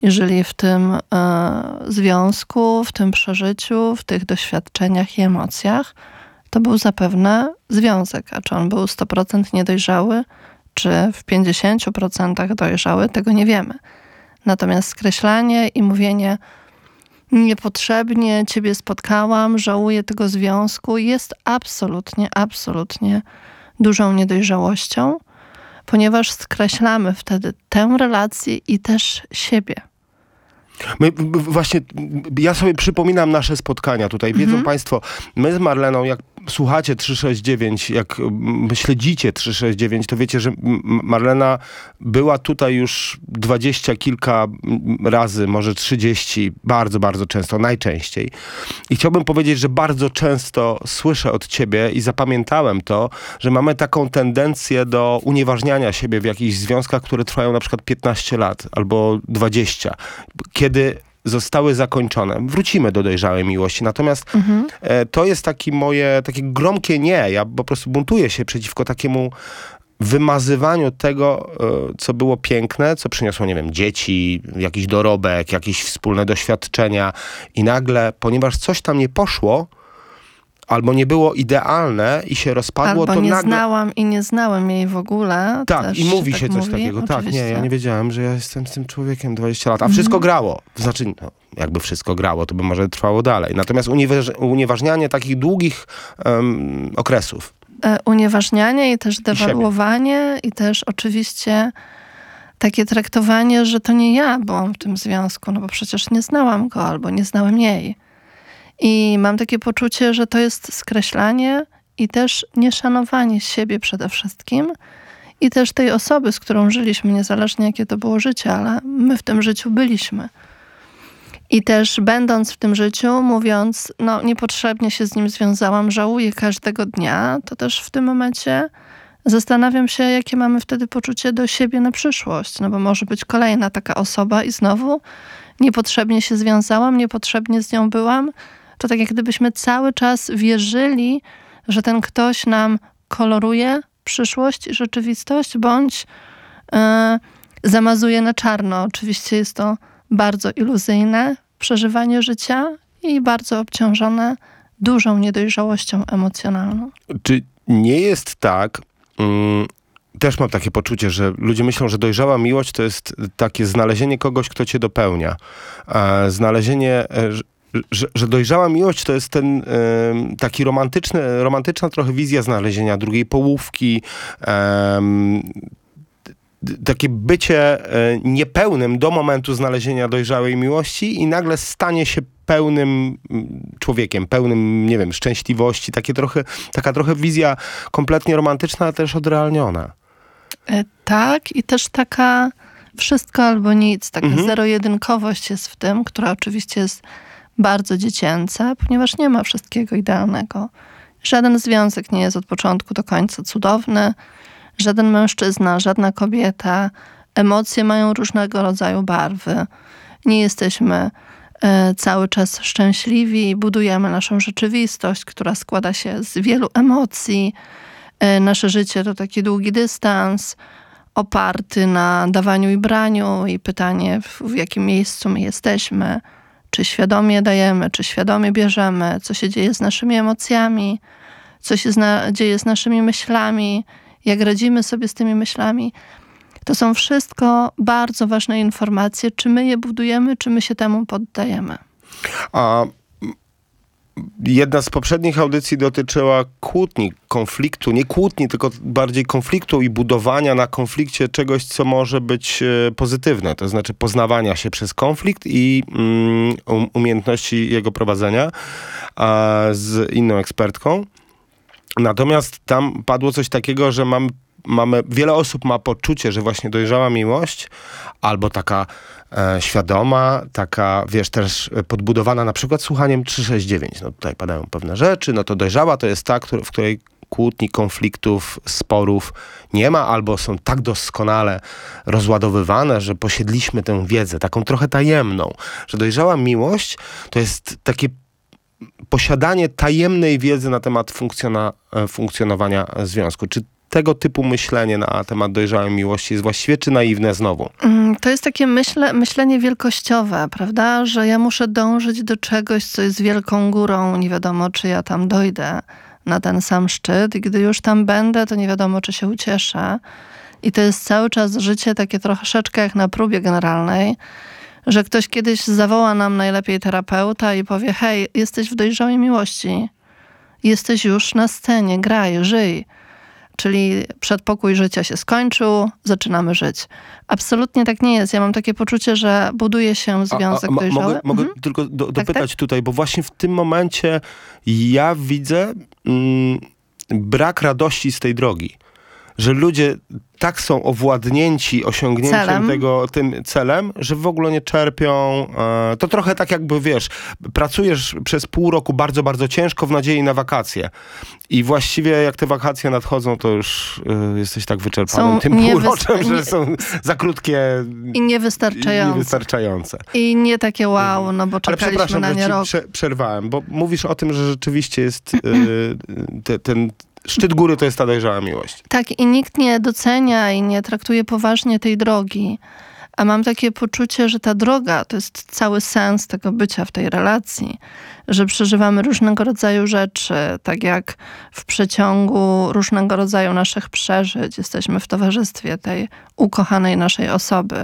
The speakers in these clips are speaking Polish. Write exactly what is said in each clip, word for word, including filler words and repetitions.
jeżeli w tym e, związku, w tym przeżyciu, w tych doświadczeniach i emocjach to był zapewne związek. A czy on był sto procent niedojrzały, czy w pięćdziesiąt procent dojrzały, tego nie wiemy. Natomiast skreślanie i mówienie niepotrzebnie ciebie spotkałam, żałuję tego związku, jest absolutnie, absolutnie dużą niedojrzałością, ponieważ skreślamy wtedy tę relację i też siebie. My, właśnie, ja sobie przypominam nasze spotkania tutaj. Wiedzą mhm. państwo, my z Marleną, jak słuchacie trzysta sześćdziesiąt dziewięć, jak śledzicie trzysta sześćdziesiąt dziewięć, to wiecie, że Marlena była tutaj już dwadzieścia kilka razy, może trzydzieści, bardzo, bardzo często, najczęściej. I chciałbym powiedzieć, że bardzo często słyszę od ciebie i zapamiętałem to, że mamy taką tendencję do unieważniania siebie w jakichś związkach, które trwają na przykład piętnaście lat albo dwadzieścia. Kiedy zostały zakończone. Wrócimy do dojrzałej miłości. Natomiast mhm. e, to jest taki moje, takie gromkie nie. Ja po prostu buntuję się przeciwko takiemu wymazywaniu tego, e, co było piękne, co przyniosło, nie wiem, dzieci, jakiś dorobek, jakieś wspólne doświadczenia i nagle, ponieważ coś tam nie poszło, albo nie było idealne i się rozpadło, albo to nie nagle... znałam i nie znałem jej w ogóle. Tak, też i mówi tak się coś mówi, takiego. oczywiście. Tak, nie, ja nie wiedziałem, że ja jestem z tym człowiekiem dwadzieścia lat. A wszystko mm. grało. Znaczy, no, jakby wszystko grało, to by może trwało dalej. Natomiast unieważ- unieważnianie takich długich um, okresów. E, unieważnianie i też dewaluowanie i, i też oczywiście takie traktowanie, że to nie ja byłam w tym związku, no bo przecież nie znałam go albo nie znałem jej. I mam takie poczucie, że to jest skreślanie i też nieszanowanie siebie przede wszystkim i też tej osoby, z którą żyliśmy, niezależnie jakie to było życie, ale my w tym życiu byliśmy. I też będąc w tym życiu, mówiąc, no niepotrzebnie się z nim związałam, żałuję każdego dnia, to też w tym momencie zastanawiam się, jakie mamy wtedy poczucie do siebie na przyszłość. No bo może być kolejna taka osoba i znowu niepotrzebnie się związałam, niepotrzebnie z nią byłam. To tak jak gdybyśmy cały czas wierzyli, że ten ktoś nam koloruje przyszłość i rzeczywistość, bądź yy, zamazuje na czarno. Oczywiście jest to bardzo iluzyjne przeżywanie życia i bardzo obciążone dużą niedojrzałością emocjonalną. Czy nie jest tak... Mm... Też mam takie poczucie, że ludzie myślą, że dojrzała miłość to jest takie znalezienie kogoś, kto cię dopełnia. E, znalezienie, że, że, że dojrzała miłość to jest ten e, taki romantyczny, romantyczna trochę wizja znalezienia drugiej połówki, e, takie bycie e, niepełnym do momentu znalezienia dojrzałej miłości i nagle stanie się pełnym człowiekiem, pełnym, nie wiem, szczęśliwości. Takie trochę, taka trochę wizja kompletnie romantyczna, ale też odrealniona. E, tak, i też taka wszystko albo nic, taka mhm. zero-jedynkowość jest w tym, która oczywiście jest bardzo dziecięca, ponieważ nie ma wszystkiego idealnego. Żaden związek nie jest od początku do końca cudowny, żaden mężczyzna, żadna kobieta. Emocje mają różnego rodzaju barwy. Nie jesteśmy e, cały czas szczęśliwi, budujemy naszą rzeczywistość, która składa się z wielu emocji. E, nasze życie to taki długi dystans, oparty na dawaniu i braniu i pytanie, w, w jakim miejscu my jesteśmy, czy świadomie dajemy, czy świadomie bierzemy, co się dzieje z naszymi emocjami, co się zna, dzieje z naszymi myślami, jak radzimy sobie z tymi myślami. To są wszystko bardzo ważne informacje, czy my je budujemy, czy my się temu poddajemy. A jedna z poprzednich audycji dotyczyła kłótni, konfliktu, nie kłótni, tylko bardziej konfliktu i budowania na konflikcie czegoś, co może być pozytywne, to znaczy poznawania się przez konflikt i um, umiejętności jego prowadzenia a, z inną ekspertką. Natomiast tam padło coś takiego, że mamy, mamy, wiele osób ma poczucie, że właśnie dojrzała miłość albo taka e, świadoma, taka, wiesz, też podbudowana na przykład słuchaniem trzysta sześćdziesiąt dziewięć. No tutaj padają pewne rzeczy, no to dojrzała to jest ta, który, w której kłótni, konfliktów, sporów nie ma, albo są tak doskonale rozładowywane, że posiedliśmy tę wiedzę, taką trochę tajemną, że dojrzała miłość to jest takie posiadanie tajemnej wiedzy na temat funkcjona, funkcjonowania związku. Czy tego typu myślenie na temat dojrzałej miłości jest właściwie, czy naiwne znowu? To jest takie myśle, myślenie wielkościowe, prawda? Że ja muszę dążyć do czegoś, co jest wielką górą. Nie wiadomo, czy ja tam dojdę na ten sam szczyt. I gdy już tam będę, to nie wiadomo, czy się ucieszę. I to jest cały czas życie takie troszeczkę jak na próbie generalnej, że ktoś kiedyś zawoła nam najlepiej terapeuta i powie: hej, jesteś w dojrzałej miłości. Jesteś już na scenie, graj, żyj. Czyli przedpokój życia się skończył, zaczynamy żyć. Absolutnie tak nie jest. Ja mam takie poczucie, że buduje się związek a, a, dojrzały. Mogę, mogę mhm. tylko do, tak, dopytać tak? tutaj, bo właśnie w tym momencie ja widzę mm, brak radości z tej drogi. Że ludzie tak są owładnięci osiągnięciem celem. tego, tym celem, że w ogóle nie czerpią. E, to trochę tak jakby, wiesz, pracujesz przez pół roku bardzo, bardzo ciężko w nadziei na wakacje. I właściwie jak te wakacje nadchodzą, to już e, jesteś tak wyczerpanym Są tym niewysta- półroczem, że nie- są za krótkie I niewystarczające. i niewystarczające. I nie takie wow, no bo Ale czekaliśmy przepraszam, na że nie ci rok. prze, przerwałem, bo mówisz o tym, że rzeczywiście jest e, te, ten szczyt góry to jest ta dojrzała miłość. Tak, i nikt nie docenia i nie traktuje poważnie tej drogi. A mam takie poczucie, że ta droga to jest cały sens tego bycia w tej relacji. Że przeżywamy różnego rodzaju rzeczy, tak jak w przeciągu różnego rodzaju naszych przeżyć. Jesteśmy w towarzystwie tej ukochanej naszej osoby.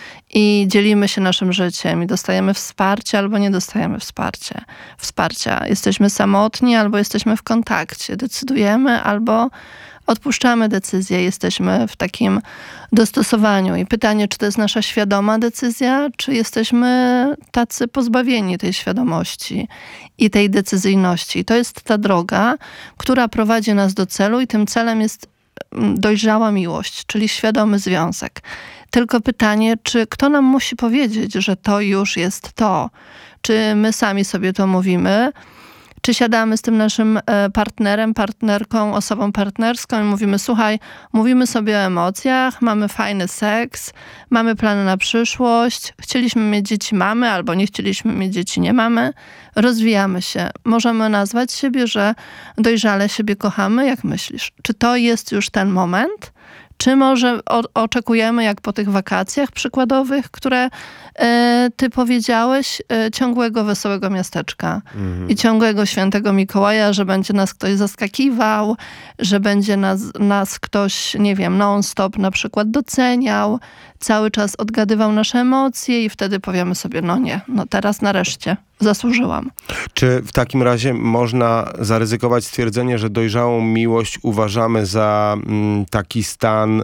I dzielimy się naszym życiem i dostajemy wsparcie albo nie dostajemy wsparcia. wsparcia. Jesteśmy samotni albo jesteśmy w kontakcie. Decydujemy albo odpuszczamy decyzję. Jesteśmy w takim dostosowaniu. I pytanie, czy to jest nasza świadoma decyzja, czy jesteśmy tacy pozbawieni tej świadomości i tej decyzyjności. I to jest ta droga, która prowadzi nas do celu i tym celem jest dojrzała miłość, czyli świadomy związek. Tylko pytanie, czy kto nam musi powiedzieć, że to już jest to? Czy my sami sobie to mówimy? Czy siadamy z tym naszym partnerem, partnerką, osobą partnerską i mówimy: słuchaj, mówimy sobie o emocjach, mamy fajny seks, mamy plany na przyszłość, chcieliśmy mieć dzieci, mamy, albo nie chcieliśmy mieć dzieci, nie mamy, rozwijamy się. Możemy nazwać siebie, że dojrzale siebie kochamy? Jak myślisz? Czy to jest już ten moment? Czy może o, oczekujemy, jak po tych wakacjach przykładowych, które e, ty powiedziałeś, e, ciągłego wesołego miasteczka mhm. i ciągłego świętego Mikołaja, że będzie nas ktoś zaskakiwał, że będzie nas, nas ktoś, nie wiem, non-stop na przykład doceniał, cały czas odgadywał nasze emocje i wtedy powiemy sobie: no nie, no teraz nareszcie zasłużyłam. Czy w takim razie można zaryzykować stwierdzenie, że dojrzałą miłość uważamy za mm, taki stan, y,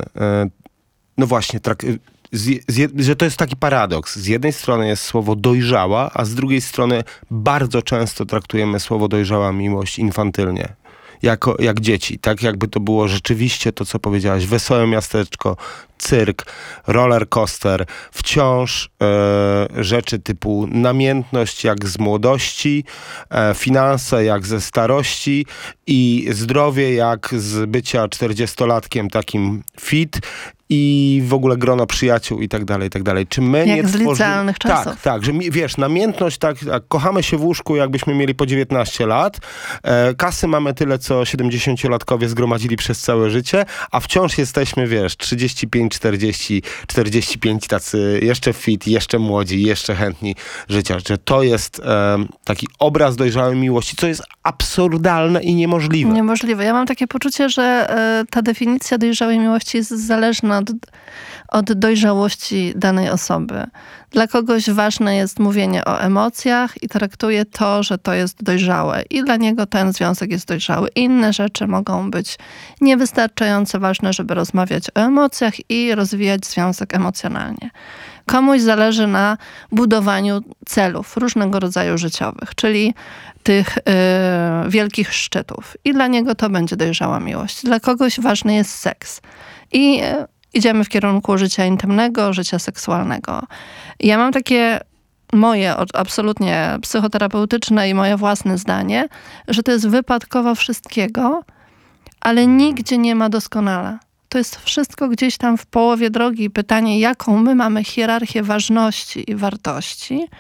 no właśnie, trak- z, z, że to jest taki paradoks. Z jednej strony jest słowo dojrzała, a z drugiej strony bardzo często traktujemy słowo dojrzała miłość infantylnie. Jako, jak dzieci, tak jakby to było rzeczywiście to, co powiedziałaś, wesołe miasteczko, cyrk, roller coaster, wciąż e, rzeczy typu namiętność jak z młodości, e, finanse jak ze starości i zdrowie jak z bycia czterdziestolatkiem takim fit i w ogóle grono przyjaciół i tak dalej, i tak dalej. Czy my jak nie z tworzymy... licealnych czasów. Tak, tak, że mi, wiesz, namiętność, tak, tak, kochamy się w łóżku, jakbyśmy mieli po dziewiętnaście lat, e, kasy mamy tyle, co siedemdziesięciolatkowie zgromadzili przez całe życie, a wciąż jesteśmy, wiesz, trzydzieści pięć, czterdzieści, czterdzieści pięć tacy jeszcze fit, jeszcze młodzi, jeszcze chętni życia. Że to jest e, taki obraz dojrzałej miłości, co jest absurdalne i niemożliwe. Niemożliwe. Ja mam takie poczucie, że e, ta definicja dojrzałej miłości jest zależna od, od dojrzałości danej osoby. Dla kogoś ważne jest mówienie o emocjach i traktuje to, że to jest dojrzałe. I dla niego ten związek jest dojrzały. Inne rzeczy mogą być niewystarczająco ważne, żeby rozmawiać o emocjach i rozwijać związek emocjonalnie. Komuś zależy na budowaniu celów różnego rodzaju życiowych, czyli tych y, wielkich szczytów. I dla niego to będzie dojrzała miłość. Dla kogoś ważny jest seks. I y, idziemy w kierunku życia intymnego, życia seksualnego. Ja mam takie moje absolutnie psychoterapeutyczne i moje własne zdanie, że to jest wypadkowa wszystkiego, ale nigdzie nie ma doskonale. To jest wszystko gdzieś tam w połowie drogi. Pytanie, jaką my mamy hierarchię ważności i wartości,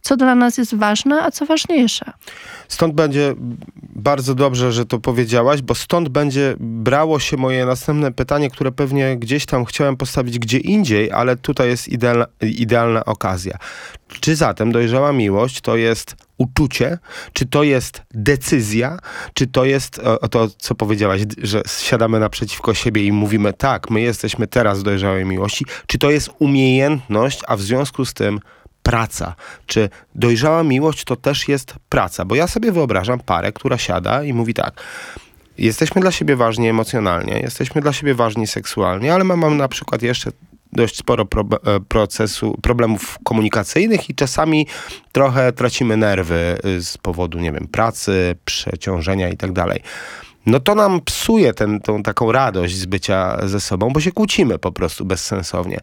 co dla nas jest ważne, a co ważniejsze. Stąd będzie bardzo dobrze, że to powiedziałaś, bo stąd będzie brało się moje następne pytanie, które pewnie gdzieś tam chciałem postawić gdzie indziej, ale tutaj jest idealna, idealna okazja. Czy zatem dojrzała miłość to jest uczucie? Czy to jest decyzja? Czy to jest o, to, co powiedziałaś, że siadamy naprzeciwko siebie i mówimy tak, my jesteśmy teraz w dojrzałej miłości? Czy to jest umiejętność, a w związku z tym praca? Czy dojrzała miłość to też jest praca? Bo ja sobie wyobrażam parę, która siada i mówi tak: jesteśmy dla siebie ważni emocjonalnie, jesteśmy dla siebie ważni seksualnie, ale my mamy na przykład jeszcze dość sporo pro, procesu, problemów komunikacyjnych i czasami trochę tracimy nerwy z powodu, nie wiem, pracy, przeciążenia i tak dalej. No to nam psuje ten, tą taką radość z bycia ze sobą, bo się kłócimy po prostu bezsensownie.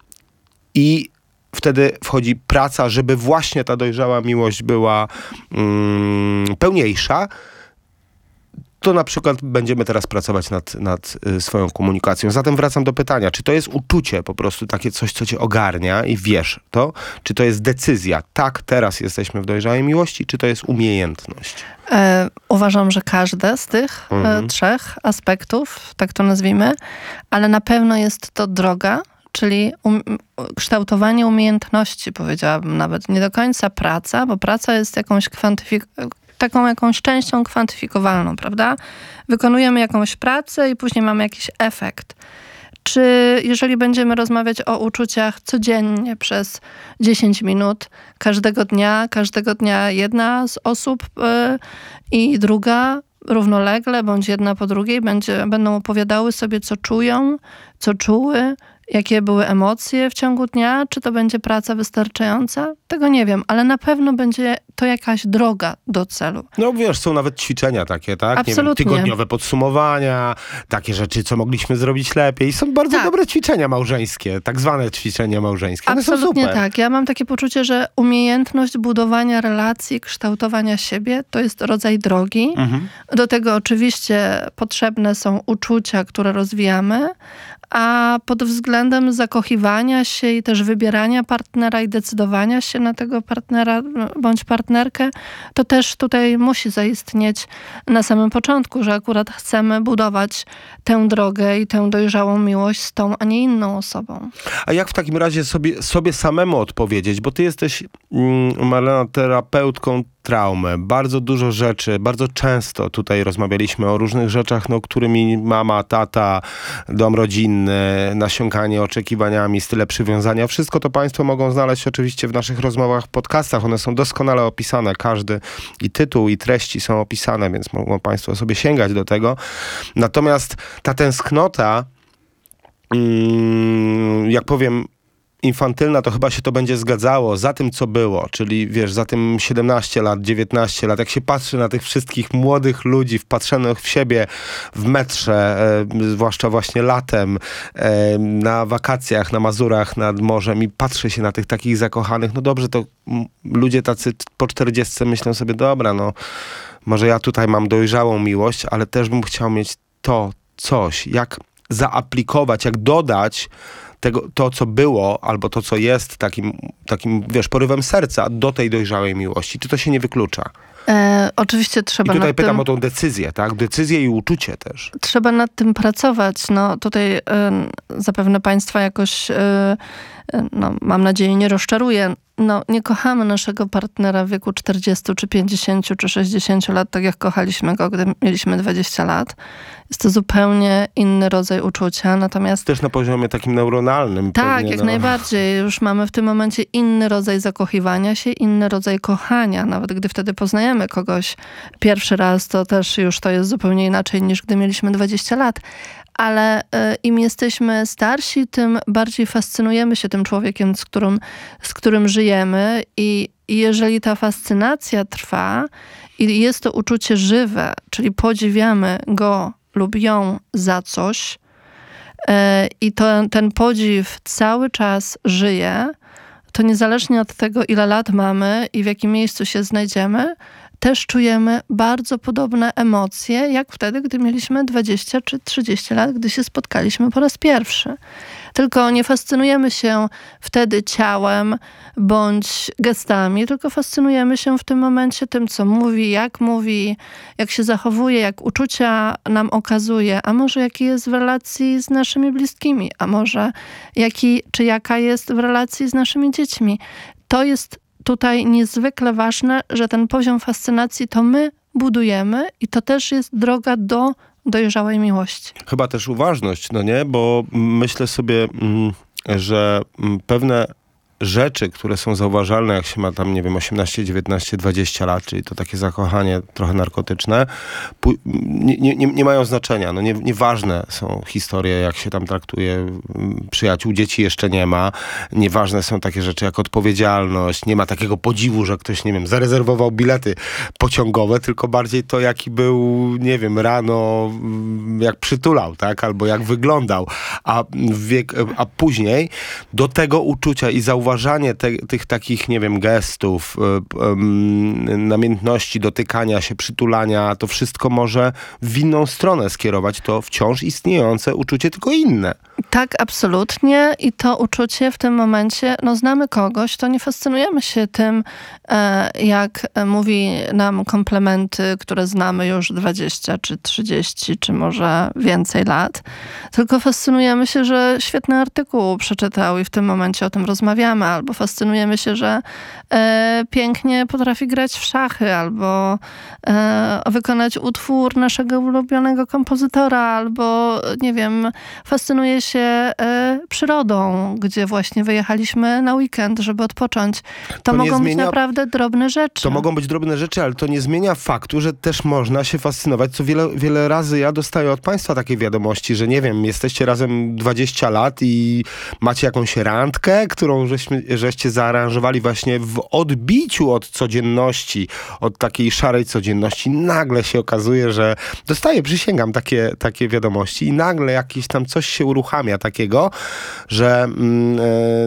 I wtedy wchodzi praca, żeby właśnie ta dojrzała miłość była mm, pełniejsza. To na przykład będziemy teraz pracować nad, nad y, swoją komunikacją. Zatem wracam do pytania, czy to jest uczucie po prostu takie coś, co cię ogarnia i wiesz to? Czy to jest decyzja? Tak, teraz jesteśmy w dojrzałej miłości, czy to jest umiejętność? E, uważam, że każde z tych mhm. e, trzech aspektów, tak to nazwijmy, ale na pewno jest to droga, czyli um, kształtowanie umiejętności, powiedziałabym nawet. Nie do końca praca, bo praca jest jakąś kwantyfikacją, taką jakąś częścią kwantyfikowalną, prawda? Wykonujemy jakąś pracę i później mamy jakiś efekt. Czy jeżeli będziemy rozmawiać o uczuciach codziennie przez dziesięć minut, każdego dnia, każdego dnia jedna z osób yy, i druga równolegle, bądź jedna po drugiej, będzie, będą opowiadały sobie, co czują, co czuły, jakie były emocje w ciągu dnia, czy to będzie praca wystarczająca? Tego nie wiem, ale na pewno będzie to jakaś droga do celu. No wiesz, są nawet ćwiczenia takie, tak? Absolutnie. Nie wiem, tygodniowe podsumowania, takie rzeczy, co mogliśmy zrobić lepiej. Są bardzo tak. dobre ćwiczenia małżeńskie, tak zwane ćwiczenia małżeńskie. One Absolutnie są super. tak. Ja mam takie poczucie, że umiejętność budowania relacji, kształtowania siebie, to jest rodzaj drogi. Mhm. Do tego oczywiście potrzebne są uczucia, które rozwijamy, a pod względem zakochiwania się i też wybierania partnera i decydowania się na tego partnera bądź partnerkę, to też tutaj musi zaistnieć na samym początku, że akurat chcemy budować tę drogę i tę dojrzałą miłość z tą, a nie inną osobą. A jak w takim razie sobie, sobie samemu odpowiedzieć? Bo ty jesteś, mm, Marlena, terapeutką traumy. Bardzo dużo rzeczy, bardzo często tutaj rozmawialiśmy o różnych rzeczach, no, którymi mama, tata, dom rodzinny, nasiąkanie oczekiwaniami, style przywiązania. Wszystko to państwo mogą znaleźć oczywiście w naszych rozmowach, podcastach. One są doskonale opisane. Każdy i tytuł, i treści są opisane, więc mogą państwo sobie sięgać do tego. Natomiast ta tęsknota, mm, jak powiem, infantylna, to chyba się to będzie zgadzało za tym, co było, czyli wiesz, za tym siedemnaście lat, dziewiętnaście lat, jak się patrzy na tych wszystkich młodych ludzi wpatrzonych w siebie w metrze, e, zwłaszcza właśnie latem, e, na wakacjach, na Mazurach nad morzem i patrzy się na tych takich zakochanych, no dobrze, to m, ludzie tacy po czterdziestce myślą sobie, dobra, no może ja tutaj mam dojrzałą miłość, ale też bym chciał mieć to, coś, jak zaaplikować, jak dodać tego, to, co było, albo to, co jest takim, takim, wiesz, porywem serca do tej dojrzałej miłości. Czy to się nie wyklucza? E, oczywiście trzeba I tutaj nad pytam tym, o tą decyzję, tak? Decyzję i uczucie też. Trzeba nad tym pracować. No tutaj y, zapewne państwa jakoś, y, no, mam nadzieję, nie rozczaruję. No, nie kochamy naszego partnera w wieku czterdziestu, czy pięćdziesięciu, czy sześćdziesięciu lat, tak jak kochaliśmy go, gdy mieliśmy dwadzieścia lat. Jest to zupełnie inny rodzaj uczucia, natomiast... Też na poziomie takim neuronalnym. Tak, pewnie, jak no. najbardziej. Już mamy w tym momencie inny rodzaj zakochiwania się, inny rodzaj kochania. Nawet gdy wtedy poznajemy kogoś pierwszy raz, to też już to jest zupełnie inaczej niż gdy mieliśmy dwadzieścia lat. Ale y, im jesteśmy starsi, tym bardziej fascynujemy się tym człowiekiem, z którym, z którym żyjemy. I, I jeżeli ta fascynacja trwa i jest to uczucie żywe, czyli podziwiamy go lub ją za coś y, i to, ten podziw cały czas żyje, to niezależnie od tego, ile lat mamy i w jakim miejscu się znajdziemy, też czujemy bardzo podobne emocje, jak wtedy, gdy mieliśmy dwadzieścia czy trzydzieści lat, gdy się spotkaliśmy po raz pierwszy. Tylko nie fascynujemy się wtedy ciałem bądź gestami, tylko fascynujemy się w tym momencie tym, co mówi, jak mówi, jak się zachowuje, jak uczucia nam okazuje, a może jaki jest w relacji z naszymi bliskimi, a może jaki czy jaka jest w relacji z naszymi dziećmi. To jest tutaj niezwykle ważne, że ten poziom fascynacji to my budujemy i to też jest droga do dojrzałej miłości. Chyba też uważność, no nie? Bo myślę sobie, że pewne rzeczy, które są zauważalne, jak się ma tam, nie wiem, osiemnaście, dziewiętnaście, dwadzieścia lat, czyli to takie zakochanie trochę narkotyczne, nie, nie, nie mają znaczenia. No nie, nieważne są historie, jak się tam traktuje przyjaciół, dzieci jeszcze nie ma. Nieważne są takie rzeczy jak odpowiedzialność, nie ma takiego podziwu, że ktoś, nie wiem, zarezerwował bilety pociągowe, tylko bardziej to, jaki był, nie wiem, rano, jak przytulał, tak? Albo jak wyglądał. A, wiek, a później do tego uczucia i zauważenia Uważanie te, tych takich, nie wiem, gestów, y, y, y, namiętności, dotykania się, przytulania, to wszystko może w inną stronę skierować to wciąż istniejące uczucie, tylko inne. Tak, absolutnie. I to uczucie w tym momencie, no znamy kogoś, to nie fascynujemy się tym, e, jak mówi nam komplementy, które znamy już dwadzieścia, czy trzydzieści, czy może więcej lat. Tylko fascynujemy się, że świetny artykuł przeczytał i w tym momencie o tym rozmawiamy. Albo fascynujemy się, że e, pięknie potrafi grać w szachy, albo e, wykonać utwór naszego ulubionego kompozytora, albo, nie wiem, fascynuje się e, przyrodą, gdzie właśnie wyjechaliśmy na weekend, żeby odpocząć. To, to mogą zmienia, być naprawdę drobne rzeczy. To mogą być drobne rzeczy, ale to nie zmienia faktu, że też można się fascynować, co wiele, wiele razy ja dostaję od państwa takie wiadomości, że nie wiem, jesteście razem dwadzieścia lat i macie jakąś randkę, którą żeśmy, żeście zaaranżowali właśnie w odbiciu od codzienności, od takiej szarej codzienności. Nagle się okazuje, że dostaję, przysięgam, takie, takie wiadomości i nagle jakieś tam coś się uruchamia takiego, że mm,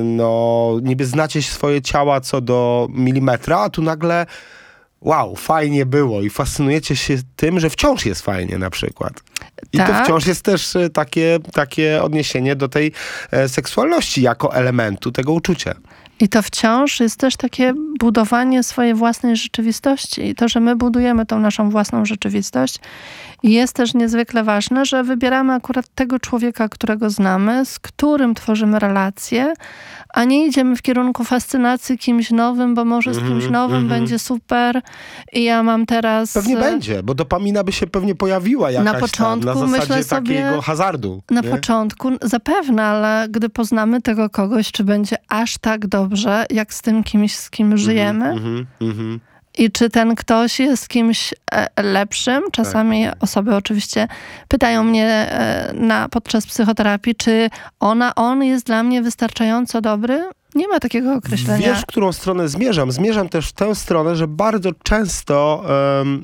no niby znacie swoje ciała co do milimetra, a tu nagle wow, fajnie było i fascynujecie się tym, że wciąż jest fajnie na przykład. I tak. To wciąż jest też takie, takie odniesienie do tej e, seksualności jako elementu tego uczucia. I to wciąż jest też takie budowanie swojej własnej rzeczywistości. I to, że my budujemy tą naszą własną rzeczywistość. I jest też niezwykle ważne, że wybieramy akurat tego człowieka, którego znamy, z którym tworzymy relacje, a nie idziemy w kierunku fascynacji kimś nowym, bo może z kimś nowym mm-hmm. będzie super i ja mam teraz... Pewnie będzie, bo dopamina by się pewnie pojawiła jakaś na początku, tam, na zasadzie myślę sobie, takiego hazardu. Na nie? początku zapewne, ale gdy poznamy tego kogoś, czy będzie aż tak dobrze, jak z tym kimś, z kim żyjemy? Mm-hmm, mm-hmm. I czy ten ktoś jest kimś e, lepszym? Czasami tak. Osoby oczywiście pytają mnie e, na, podczas psychoterapii, czy ona, on jest dla mnie wystarczająco dobry? Nie ma takiego określenia. Wiesz, w którą stronę zmierzam? Zmierzam też w tę stronę, że bardzo często um,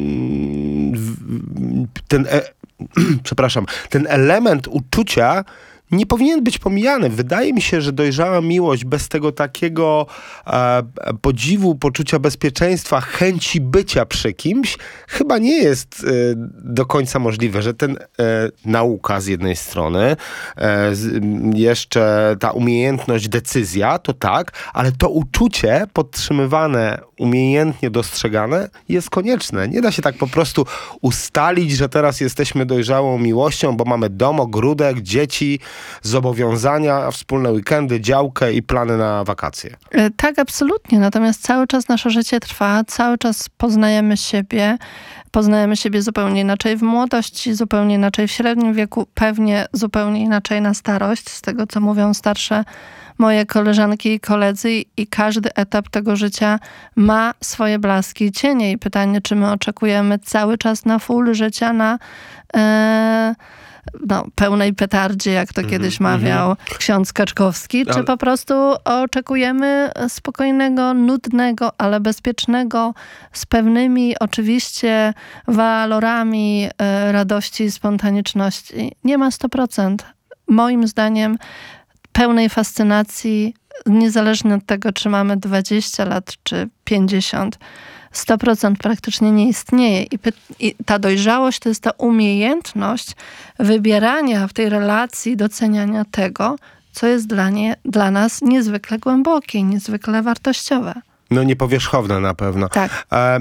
ten, e, przepraszam, ten element uczucia nie powinien być pomijany. Wydaje mi się, że dojrzała miłość bez tego takiego e, podziwu, poczucia bezpieczeństwa, chęci bycia przy kimś, chyba nie jest e, do końca możliwe, że ten e, nauka z jednej strony, e, z, jeszcze ta umiejętność, decyzja, to tak, ale to uczucie podtrzymywane, umiejętnie dostrzegane jest konieczne. Nie da się tak po prostu ustalić, że teraz jesteśmy dojrzałą miłością, bo mamy dom, ogródek, dzieci, zobowiązania, wspólne weekendy, działkę i plany na wakacje. Tak, absolutnie. Natomiast cały czas nasze życie trwa, cały czas poznajemy siebie, poznajemy siebie zupełnie inaczej w młodości, zupełnie inaczej w średnim wieku, pewnie zupełnie inaczej na starość, z tego co mówią starsze moje koleżanki i koledzy, i każdy etap tego życia ma swoje blaski i cienie. I pytanie, czy my oczekujemy cały czas na full życia, na e, no, pełnej petardzie, jak to mm-hmm, kiedyś mawiał mm-hmm. ksiądz Kaczkowski, ale... czy po prostu oczekujemy spokojnego, nudnego, ale bezpiecznego, z pewnymi oczywiście walorami e, radości i spontaniczności. Nie ma sto procent. Moim zdaniem pełnej fascynacji, niezależnie od tego, czy mamy dwadzieścia lat, czy pięćdziesiąt, sto procent praktycznie nie istnieje. I, py- I ta dojrzałość to jest ta umiejętność wybierania w tej relacji, doceniania tego, co jest dla, nie, dla nas niezwykle głębokie i niezwykle wartościowe. No niepowierzchowne na pewno. Tak. E,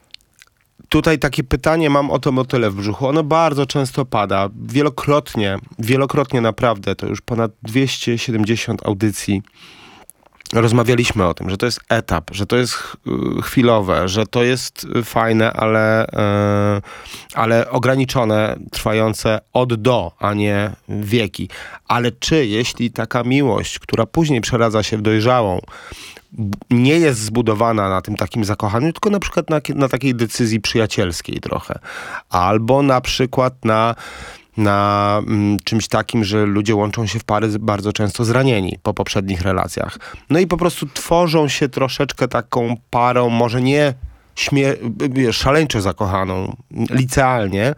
tutaj takie pytanie mam o to motyle w brzuchu. Ono bardzo często pada. Wielokrotnie, wielokrotnie naprawdę, to już ponad dwieście siedemdziesiąt audycji rozmawialiśmy o tym, że to jest etap, że to jest chwilowe, że to jest fajne, ale, yy, ale ograniczone, trwające od do, a nie wieki. Ale czy jeśli taka miłość, która później przeradza się w dojrzałą, nie jest zbudowana na tym takim zakochaniu, tylko na przykład na, na takiej decyzji przyjacielskiej trochę, albo na przykład na na mm, czymś takim, że ludzie łączą się w pary bardzo często zranieni po poprzednich relacjach. No i po prostu tworzą się troszeczkę taką parą, może nie śmie- wiesz, szaleńczo zakochaną, licealnie.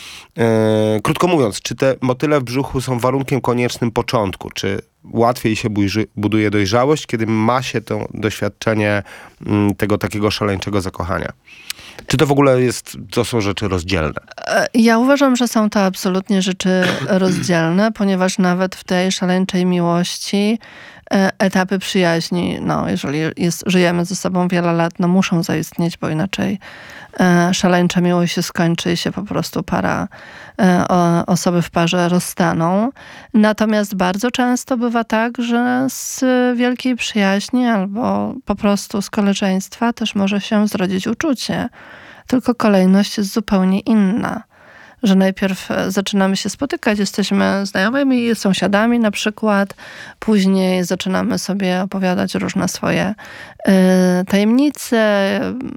Yy, krótko mówiąc, czy te motyle w brzuchu są warunkiem koniecznym początku? Czy łatwiej się burzy, buduje dojrzałość, kiedy ma się to doświadczenie mm, tego takiego szaleńczego zakochania? Czy to w ogóle jest, to są rzeczy rozdzielne? Ja uważam, że są to absolutnie rzeczy rozdzielne, ponieważ nawet w tej szaleńczej miłości etapy przyjaźni, no jeżeli jest, żyjemy ze sobą wiele lat, no muszą zaistnieć, bo inaczej e, szaleńcza miłość się skończy i się po prostu para, e, o, osoby w parze rozstaną. Natomiast bardzo często bywa tak, że z wielkiej przyjaźni albo po prostu z koleżeństwa też może się zrodzić uczucie. Tylko kolejność jest zupełnie inna. Że najpierw zaczynamy się spotykać, jesteśmy znajomymi, sąsiadami na przykład, później zaczynamy sobie opowiadać różne swoje y, tajemnice,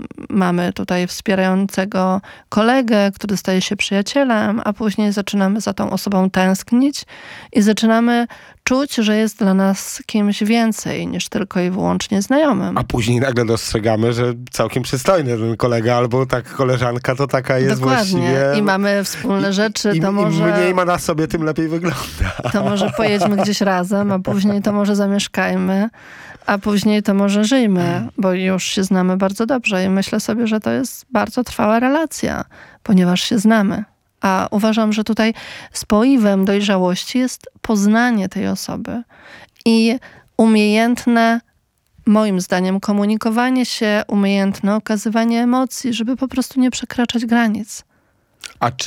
mamy tutaj wspierającego kolegę, który staje się przyjacielem, a później zaczynamy za tą osobą tęsknić i zaczynamy czuć, że jest dla nas kimś więcej niż tylko i wyłącznie znajomym. A później nagle dostrzegamy, że całkiem przystojny ten kolega albo tak koleżanka to taka jest Dokładnie. właściwie... I mamy wspólne rzeczy, I, to i, może... Im mniej ma na sobie, tym lepiej wygląda. To może pojedźmy gdzieś razem, a później to może zamieszkajmy, a później to może żyjmy, bo już się znamy bardzo dobrze i myślę sobie, że to jest bardzo trwała relacja, ponieważ się znamy. A uważam, że tutaj spoiwem dojrzałości jest poznanie tej osoby i umiejętne, moim zdaniem, komunikowanie się, umiejętne okazywanie emocji, żeby po prostu nie przekraczać granic. A czy,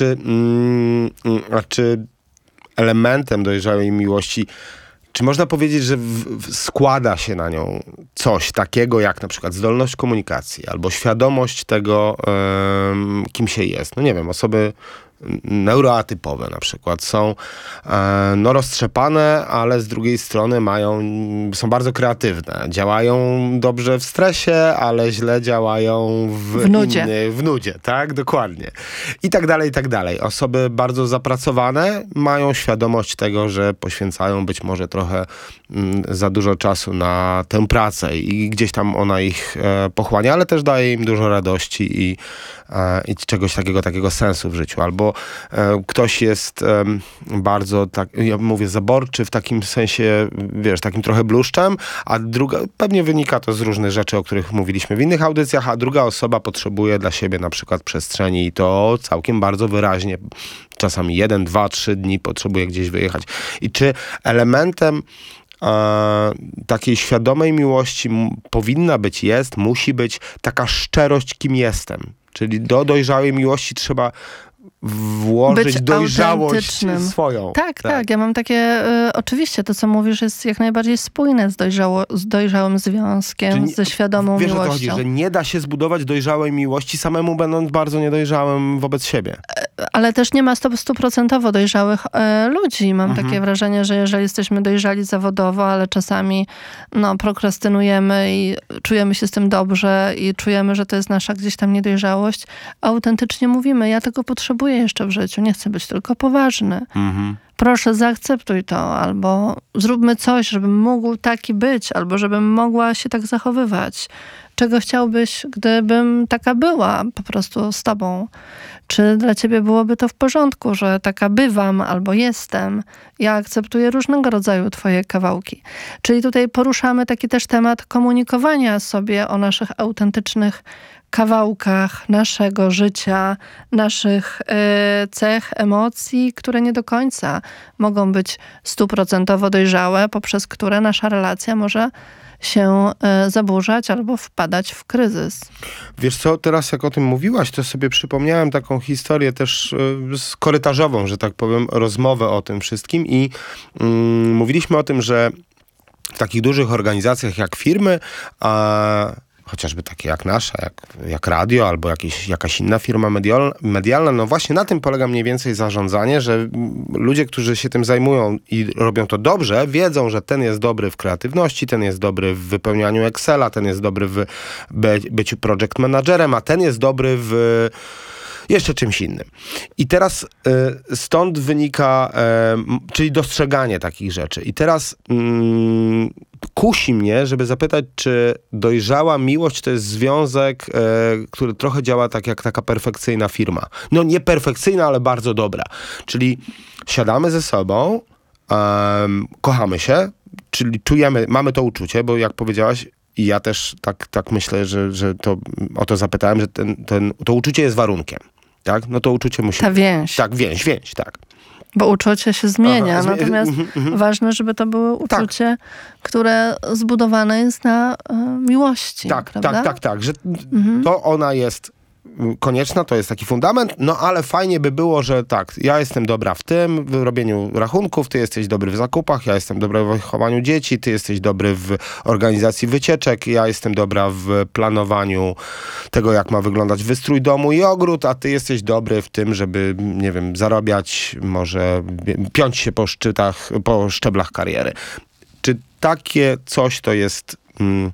mm, a czy elementem dojrzałej miłości, czy można powiedzieć, że w, w składa się na nią coś takiego jak na przykład zdolność komunikacji albo świadomość tego, ym, kim się jest? No nie wiem, osoby neuroatypowe na przykład są e, no roztrzepane, ale z drugiej strony mają, są bardzo kreatywne. Działają dobrze w stresie, ale źle działają w, w nudzie. Inny, w nudzie, tak? Dokładnie. I tak dalej, i tak dalej. Osoby bardzo zapracowane mają świadomość tego, że poświęcają być może trochę m, za dużo czasu na tę pracę i gdzieś tam ona ich e, pochłania, ale też daje im dużo radości i, e, i czegoś takiego, takiego sensu w życiu. Albo e, ktoś jest e, bardzo, tak, ja mówię, zaborczy w takim sensie, wiesz, takim trochę bluszczem, a druga, pewnie wynika to z różnych rzeczy, o których mówiliśmy w innych audycjach, a druga osoba potrzebuje dla siebie na przykład przestrzeni i to całkiem bardzo wyraźnie. Czasami jeden, dwa, trzy dni potrzebuje gdzieś wyjechać. I czy elementem e, takiej świadomej miłości m- powinna być, jest, musi być taka szczerość, kim jestem. Czyli do dojrzałej miłości trzeba włożyć być dojrzałość swoją. Tak, tak, tak. Ja mam takie, y, oczywiście to, co mówisz, jest jak najbardziej spójne z, dojrzało, z dojrzałym związkiem, Czyli ze świadomą wiesz, miłością. Wiesz, o to chodzi, że nie da się zbudować dojrzałej miłości samemu będąc bardzo niedojrzałym wobec siebie. Ale też nie ma stuprocentowo dojrzałych e, ludzi. Mam Mhm. takie wrażenie, że jeżeli jesteśmy dojrzali zawodowo, ale czasami no, prokrastynujemy i czujemy się z tym dobrze i czujemy, że to jest nasza gdzieś tam niedojrzałość, autentycznie mówimy, ja tego potrzebuję jeszcze w życiu, nie chcę być tylko poważny. Mhm. Proszę, zaakceptuj to, albo zróbmy coś, żebym mógł taki być, albo żebym mogła się tak zachowywać. czego chciałbyś, gdybym taka była po prostu z tobą? Czy dla ciebie byłoby to w porządku, że taka bywam albo jestem? Ja akceptuję różnego rodzaju twoje kawałki. Czyli tutaj poruszamy taki też temat komunikowania sobie o naszych autentycznych kawałkach naszego życia, naszych y, cech, emocji, które nie do końca mogą być stuprocentowo dojrzałe, poprzez które nasza relacja może się y, zaburzać albo wpadać w kryzys. Wiesz co, teraz jak o tym mówiłaś, to sobie przypomniałem taką historię też y, z korytarzową, że tak powiem, rozmowę o tym wszystkim i y, mówiliśmy o tym, że w takich dużych organizacjach jak firmy, a chociażby takie jak nasza, jak, jak radio albo jakieś, jakaś inna firma medial, medialna, no właśnie na tym polega mniej więcej zarządzanie, że ludzie, którzy się tym zajmują i robią to dobrze, wiedzą, że ten jest dobry w kreatywności, ten jest dobry w wypełnianiu Excela, ten jest dobry w by, byciu project managerem, a ten jest dobry w jeszcze czymś innym. I teraz y, stąd wynika, y, czyli dostrzeganie takich rzeczy. I teraz y, kusi mnie, żeby zapytać, czy dojrzała miłość to jest związek, y, który trochę działa tak jak taka perfekcyjna firma. No nie perfekcyjna, ale bardzo dobra. Czyli siadamy ze sobą, y, kochamy się, czyli czujemy, mamy to uczucie, bo jak powiedziałaś, i ja też tak, tak myślę, że, że to o to zapytałem, że ten, ten, to uczucie jest warunkiem. Tak? No to uczucie musi... Ta więź. Tak, więź, więź, tak. Bo uczucie się zmienia, Aha, zmi- natomiast mm, mm, ważne, żeby to było uczucie, tak, które zbudowane jest na y, miłości. Tak, prawda? tak, tak, tak, że mhm. to ona jest konieczna, to jest taki fundament, no ale fajnie by było, że tak, ja jestem dobra w tym, w robieniu rachunków, ty jesteś dobry w zakupach, ja jestem dobry w wychowaniu dzieci, ty jesteś dobry w organizacji wycieczek, ja jestem dobra w planowaniu tego, jak ma wyglądać wystrój domu i ogród, a ty jesteś dobry w tym, żeby, nie wiem, zarabiać, może piąć się po szczytach, po szczeblach kariery. Czy takie coś to jest... Mm,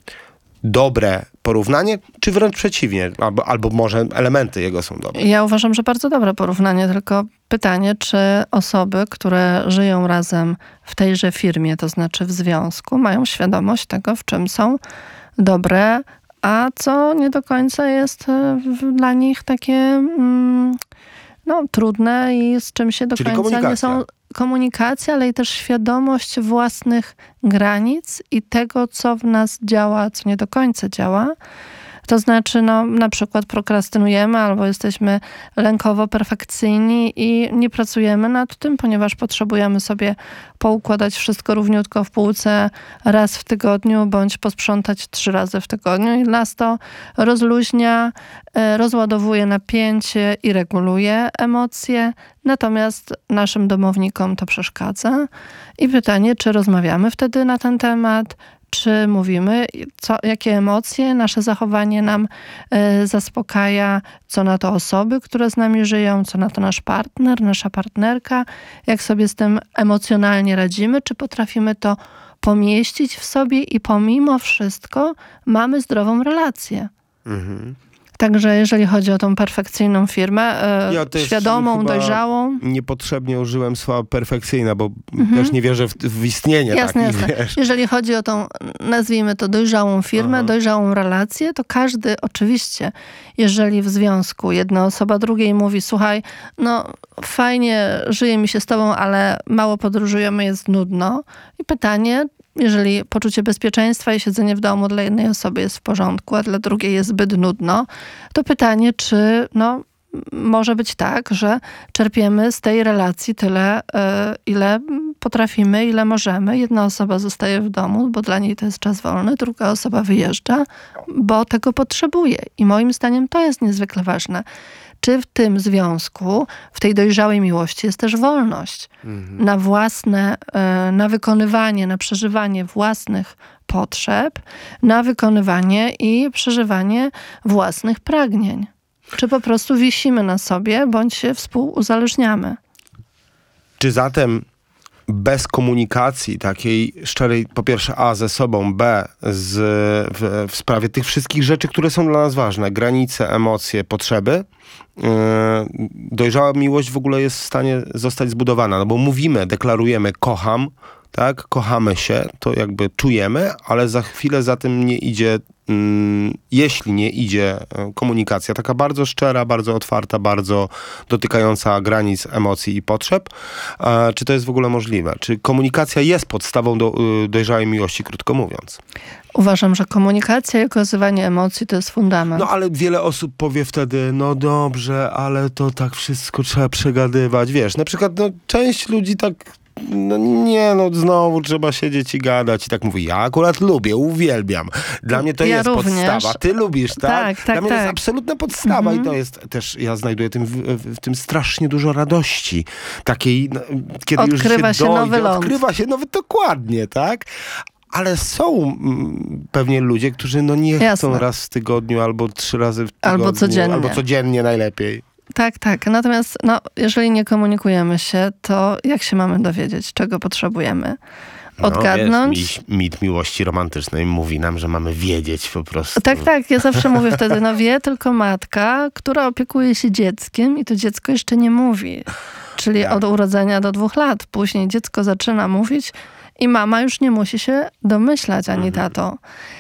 dobre porównanie, czy wręcz przeciwnie, albo, albo może elementy jego są dobre? Ja uważam, że bardzo dobre porównanie, tylko pytanie, czy osoby, które żyją razem w tejże firmie, to znaczy w związku, mają świadomość tego, w czym są dobre, a co nie do końca jest dla nich takie mm, no, trudne i z czym się do Czyli końca komunikacja. nie są... Komunikacja, ale i też świadomość własnych granic i tego, co w nas działa, co nie do końca działa. To znaczy, no, na przykład prokrastynujemy albo jesteśmy lękowo perfekcyjni i nie pracujemy nad tym, ponieważ potrzebujemy sobie poukładać wszystko równiutko w półce raz w tygodniu, bądź posprzątać trzy razy w tygodniu i nas to rozluźnia, rozładowuje napięcie i reguluje emocje, natomiast naszym domownikom to przeszkadza. I pytanie, czy rozmawiamy wtedy na ten temat, czy mówimy, co, jakie emocje, nasze zachowanie nam y, zaspokaja, co na to osoby, które z nami żyją, co na to nasz partner, nasza partnerka, jak sobie z tym emocjonalnie radzimy, czy potrafimy to pomieścić w sobie i pomimo wszystko mamy zdrową relację. Mhm. Także jeżeli chodzi o tą perfekcyjną firmę, e, ja świadomą, dojrzałą. Niepotrzebnie użyłem słowa perfekcyjna, bo mhm. też nie wierzę w, w istnienie jasne, takich. Jasne. Wiesz. Jeżeli chodzi o tą, nazwijmy to dojrzałą firmę, Aha. dojrzałą relację, to każdy oczywiście, jeżeli w związku jedna osoba drugiej mówi, słuchaj, no fajnie, żyje mi się z tobą, ale mało podróżujemy, jest nudno. I pytanie, jeżeli poczucie bezpieczeństwa i siedzenie w domu dla jednej osoby jest w porządku, a dla drugiej jest zbyt nudno, to pytanie, czy no, może być tak, że czerpiemy z tej relacji tyle, ile potrafimy, ile możemy. Jedna osoba zostaje w domu, bo dla niej to jest czas wolny, druga osoba wyjeżdża, bo tego potrzebuje. I moim zdaniem to jest niezwykle ważne. Czy w tym związku, w tej dojrzałej miłości jest też wolność mhm. na własne, na wykonywanie, na przeżywanie własnych potrzeb, na wykonywanie i przeżywanie własnych pragnień. Czy po prostu wisimy na sobie, bądź się współuzależniamy. Czy zatem bez komunikacji takiej szczerej, po pierwsze A ze sobą, B z, w, w sprawie tych wszystkich rzeczy, które są dla nas ważne, granice, emocje, potrzeby, yy, dojrzała miłość w ogóle jest w stanie zostać zbudowana, no bo mówimy, deklarujemy kocham, tak, kochamy się, to jakby czujemy, ale za chwilę za tym nie idzie mm, jeśli nie idzie komunikacja taka bardzo szczera, bardzo otwarta, bardzo dotykająca granic emocji i potrzeb, e, czy to jest w ogóle możliwe? Czy komunikacja jest podstawą do y, dojrzałej miłości, krótko mówiąc? Uważam, że komunikacja i okazywanie emocji to jest fundament. No ale wiele osób powie wtedy, no dobrze, ale to tak wszystko trzeba przegadywać. Wiesz, na przykład no, część ludzi tak, no nie, no znowu trzeba siedzieć i gadać. I tak mówi, ja akurat lubię, uwielbiam. Dla mnie to Ja jest również. podstawa. Ty lubisz, tak? Tak, tak, Dla mnie tak. to jest absolutna podstawa Mhm. i to jest też, ja znajduję tym, w, w tym strasznie dużo radości. Takiej, no, kiedy Odkrywa już się, się dojdzie, nowy ląd. odkrywa się nowy, dokładnie, tak? Ale są mm, pewnie ludzie, którzy no nie Jasne. chcą raz w tygodniu albo trzy razy w tygodniu. Albo codziennie. Albo codziennie najlepiej. Tak, tak. Natomiast no, jeżeli nie komunikujemy się, to jak się mamy dowiedzieć, czego potrzebujemy? Odgadnąć? No, wiesz, mi, mit miłości romantycznej mówi nam, że mamy wiedzieć po prostu. Tak, tak. Ja zawsze mówię wtedy, no wie tylko matka, która opiekuje się dzieckiem i to dziecko jeszcze nie mówi. Czyli Tak. od urodzenia do dwóch lat. Później dziecko zaczyna mówić i mama już nie musi się domyślać, ani Mhm. tato.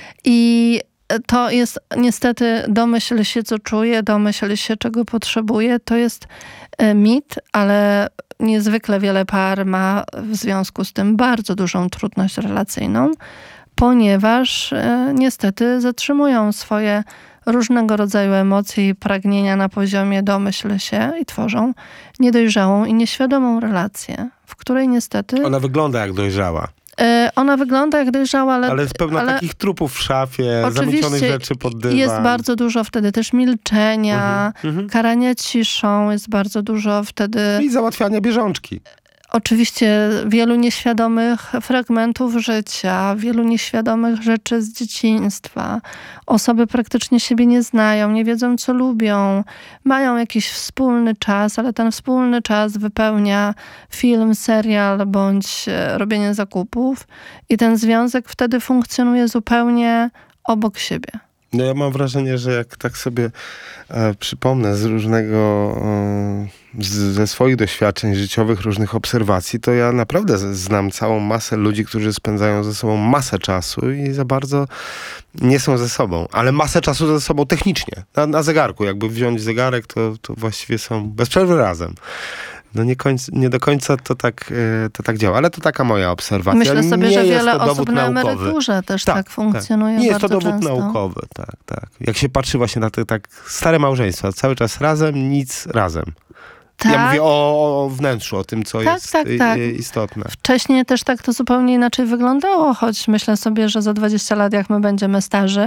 I to jest niestety domyśl się, co czuje, domyśl się, czego potrzebuje. To jest e, mit, ale niezwykle wiele par ma w związku z tym bardzo dużą trudność relacyjną, ponieważ e, niestety zatrzymują swoje różnego rodzaju emocje i pragnienia na poziomie domyśl się i tworzą niedojrzałą i nieświadomą relację, w której niestety Ona wygląda jak dojrzała, e, ona wygląda jak dojrzała, ale, ale jest pełna ale takich trupów w szafie, zamiecionych rzeczy pod dywan. jest bardzo dużo wtedy też milczenia, Mhm, mhm. karania ciszą, jest bardzo dużo wtedy I załatwiania bieżączki. oczywiście wielu nieświadomych fragmentów życia, wielu nieświadomych rzeczy z dzieciństwa. Osoby praktycznie siebie nie znają, nie wiedzą, co lubią. Mają jakiś wspólny czas, ale ten wspólny czas wypełnia film, serial bądź e, robienie zakupów. I ten związek wtedy funkcjonuje zupełnie obok siebie. No ja mam wrażenie, że jak tak sobie e, przypomnę z różnego, e, z, ze swoich doświadczeń życiowych, różnych obserwacji, to ja naprawdę z, znam całą masę ludzi, którzy spędzają ze sobą masę czasu i za bardzo nie są ze sobą, ale masę czasu ze sobą technicznie, na, na zegarku. Jakby wziąć zegarek, to, to właściwie są bez przerwy razem. No nie, końc, nie do końca to tak, e, to tak działa, ale to taka moja obserwacja. Myślę sobie, nie że jest wiele to dowód osób na naukowy. emeryturze też Tak, tak, funkcjonuje Nie jest to bardzo dowód często. naukowy, tak, tak. Jak się patrzy właśnie na te tak stare małżeństwa, cały czas razem, nic razem. Tak. Ja mówię o, o wnętrzu, o tym, co Tak, jest tak, y, tak. y, istotne. Wcześniej też tak to zupełnie inaczej wyglądało, choć myślę sobie, że za dwadzieścia lat, jak my będziemy starzy,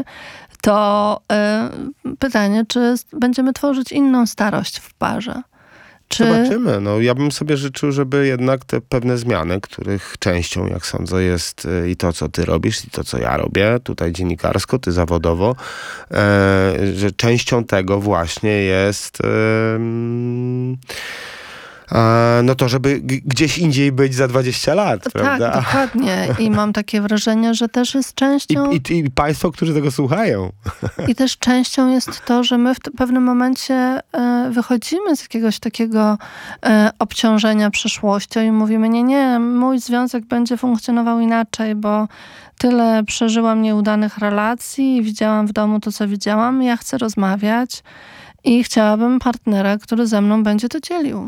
to y, pytanie, czy będziemy tworzyć inną starość w parze. Czy... Zobaczymy. No, ja bym sobie życzył, żeby jednak te pewne zmiany, których częścią, jak sądzę, jest y, i to, co ty robisz, i to, co ja robię, tutaj dziennikarsko, ty zawodowo, e, że częścią tego właśnie jest e, e, no to, żeby g- gdzieś indziej być za dwadzieścia lat, prawda? Tak, dokładnie. I mam takie wrażenie, że też jest częścią... I, i, I państwo, którzy tego słuchają. I też częścią jest to, że my w t- pewnym momencie e, wychodzimy z jakiegoś takiego e, obciążenia przeszłością i mówimy, nie, nie, mój związek będzie funkcjonował inaczej, bo tyle przeżyłam nieudanych relacji, widziałam w domu to, co widziałam, ja chcę rozmawiać i chciałabym partnera, który ze mną będzie to dzielił.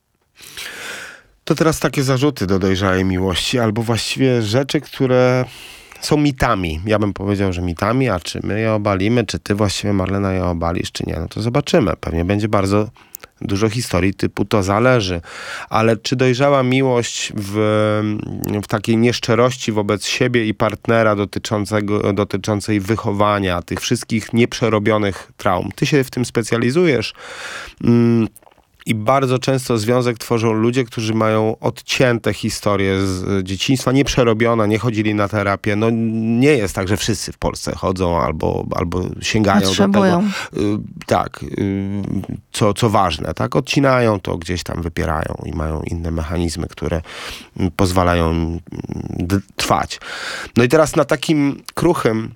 To teraz takie zarzuty do dojrzałej miłości, albo właściwie rzeczy, które są mitami. Ja bym powiedział, że mitami, a czy my je obalimy, czy ty właściwie, Marlena, je obalisz, czy nie, no to zobaczymy. Pewnie będzie bardzo dużo historii typu to zależy. Ale czy dojrzała miłość w, w takiej nieszczerości wobec siebie i partnera dotyczącego, dotyczącej wychowania, tych wszystkich nieprzerobionych traum. Ty się w tym specjalizujesz. Mm. I bardzo często związek tworzą ludzie, którzy mają odcięte historie z dzieciństwa, nieprzerobione, nie chodzili na terapię. No nie jest tak, że wszyscy w Polsce chodzą albo, albo sięgają Potrzebują. do tego. Y, tak, y, co, co ważne, tak? Odcinają to, gdzieś tam wypierają i mają inne mechanizmy, które pozwalają d- trwać. No i teraz na takim kruchym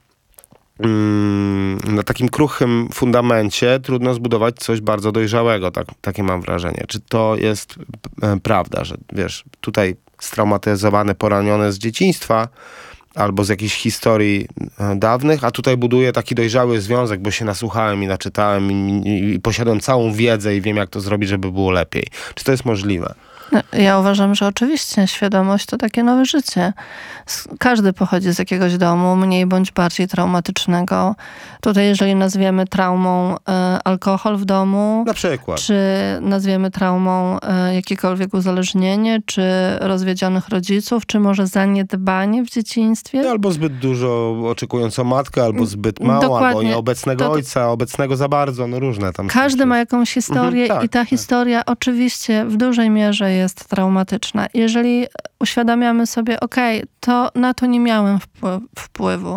na takim kruchym fundamencie trudno zbudować coś bardzo dojrzałego, tak, takie mam wrażenie. Czy to jest e, prawda, że wiesz, tutaj straumatyzowane, poranione z dzieciństwa albo z jakichś historii dawnych, a tutaj buduję taki dojrzały związek, bo się nasłuchałem i naczytałem i, i, i posiadam całą wiedzę i wiem, jak to zrobić, żeby było lepiej. Czy to jest możliwe? Ja uważam, że oczywiście świadomość to takie nowe życie. Każdy pochodzi z jakiegoś domu, mniej bądź bardziej traumatycznego. Tutaj jeżeli nazwiemy traumą e, alkohol w domu, na przykład, czy nazwiemy traumą e, jakiekolwiek uzależnienie, czy rozwiedzionych rodziców, czy może zaniedbanie w dzieciństwie. Albo zbyt dużo oczekującą matkę, albo zbyt mało, Dokładnie. albo nieobecnego to, ojca, obecnego za bardzo, no różne tam. Każdy ma jakąś historię mhm, tak, i ta tak. historia oczywiście w dużej mierze jest jest traumatyczna. Jeżeli uświadamiamy sobie, okej, okay, to na to nie miałem wpływu,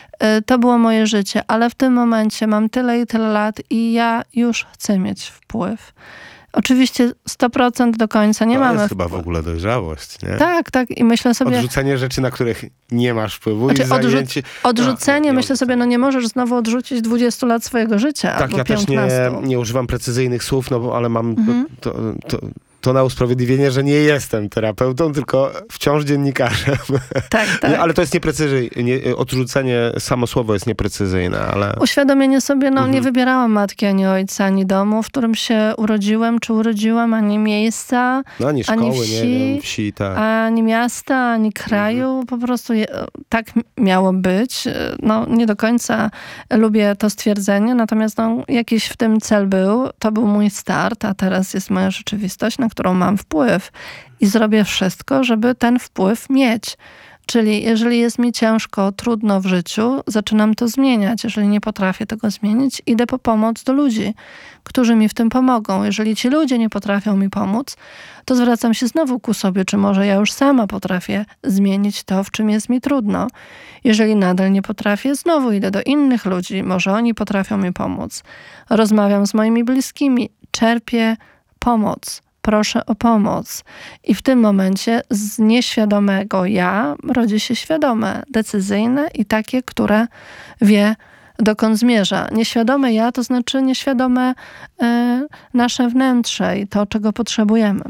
to było moje życie, ale w tym momencie mam tyle i tyle lat i ja już chcę mieć wpływ. Oczywiście sto procent do końca nie to mamy. To jest chyba w ogóle dojrzałość, nie? Tak, tak. I myślę sobie... Odrzucenie rzeczy, na których nie masz wpływu znaczy, i zajęcie... Odrzucenie, no, myślę sobie, no nie możesz znowu odrzucić dwudziestu lat swojego życia. Tak, albo ja piętnastu. też nie, nie używam precyzyjnych słów, no bo, ale mam mhm. to, to, to na usprawiedliwienie, że nie jestem terapeutą, tylko wciąż dziennikarzem. Tak, tak. Ale to jest nieprecyzyjne. Odrzucenie, samo słowo jest nieprecyzyjne, ale... Uświadomienie sobie, no mhm. nie wybierałam matki, ani ojca, ani domu, w którym się urodziłem, czy urodziłam, ani miejsca, no, ani szkoły, ani wsi, nie wiem, wsi, tak. ani miasta, ani kraju. Mhm. Po prostu je, tak miało być. No nie do końca lubię to stwierdzenie, natomiast no, jakiś w tym cel był. To był mój start, a teraz jest moja rzeczywistość, na którą mam wpływ i zrobię wszystko, żeby ten wpływ mieć. Czyli jeżeli jest mi ciężko, trudno w życiu, zaczynam to zmieniać. Jeżeli nie potrafię tego zmienić, idę po pomoc do ludzi, którzy mi w tym pomogą. Jeżeli ci ludzie nie potrafią mi pomóc, to zwracam się znowu ku sobie, czy może ja już sama potrafię zmienić to, w czym jest mi trudno. Jeżeli nadal nie potrafię, znowu idę do innych ludzi, może oni potrafią mi pomóc. Rozmawiam z moimi bliskimi, czerpię pomoc. Proszę o pomoc. I w tym momencie z nieświadomego ja rodzi się świadome, decyzyjne i takie, które wie, dokąd zmierza. Nieświadome ja to znaczy nieświadome y, nasze wnętrze i to, czego potrzebujemy.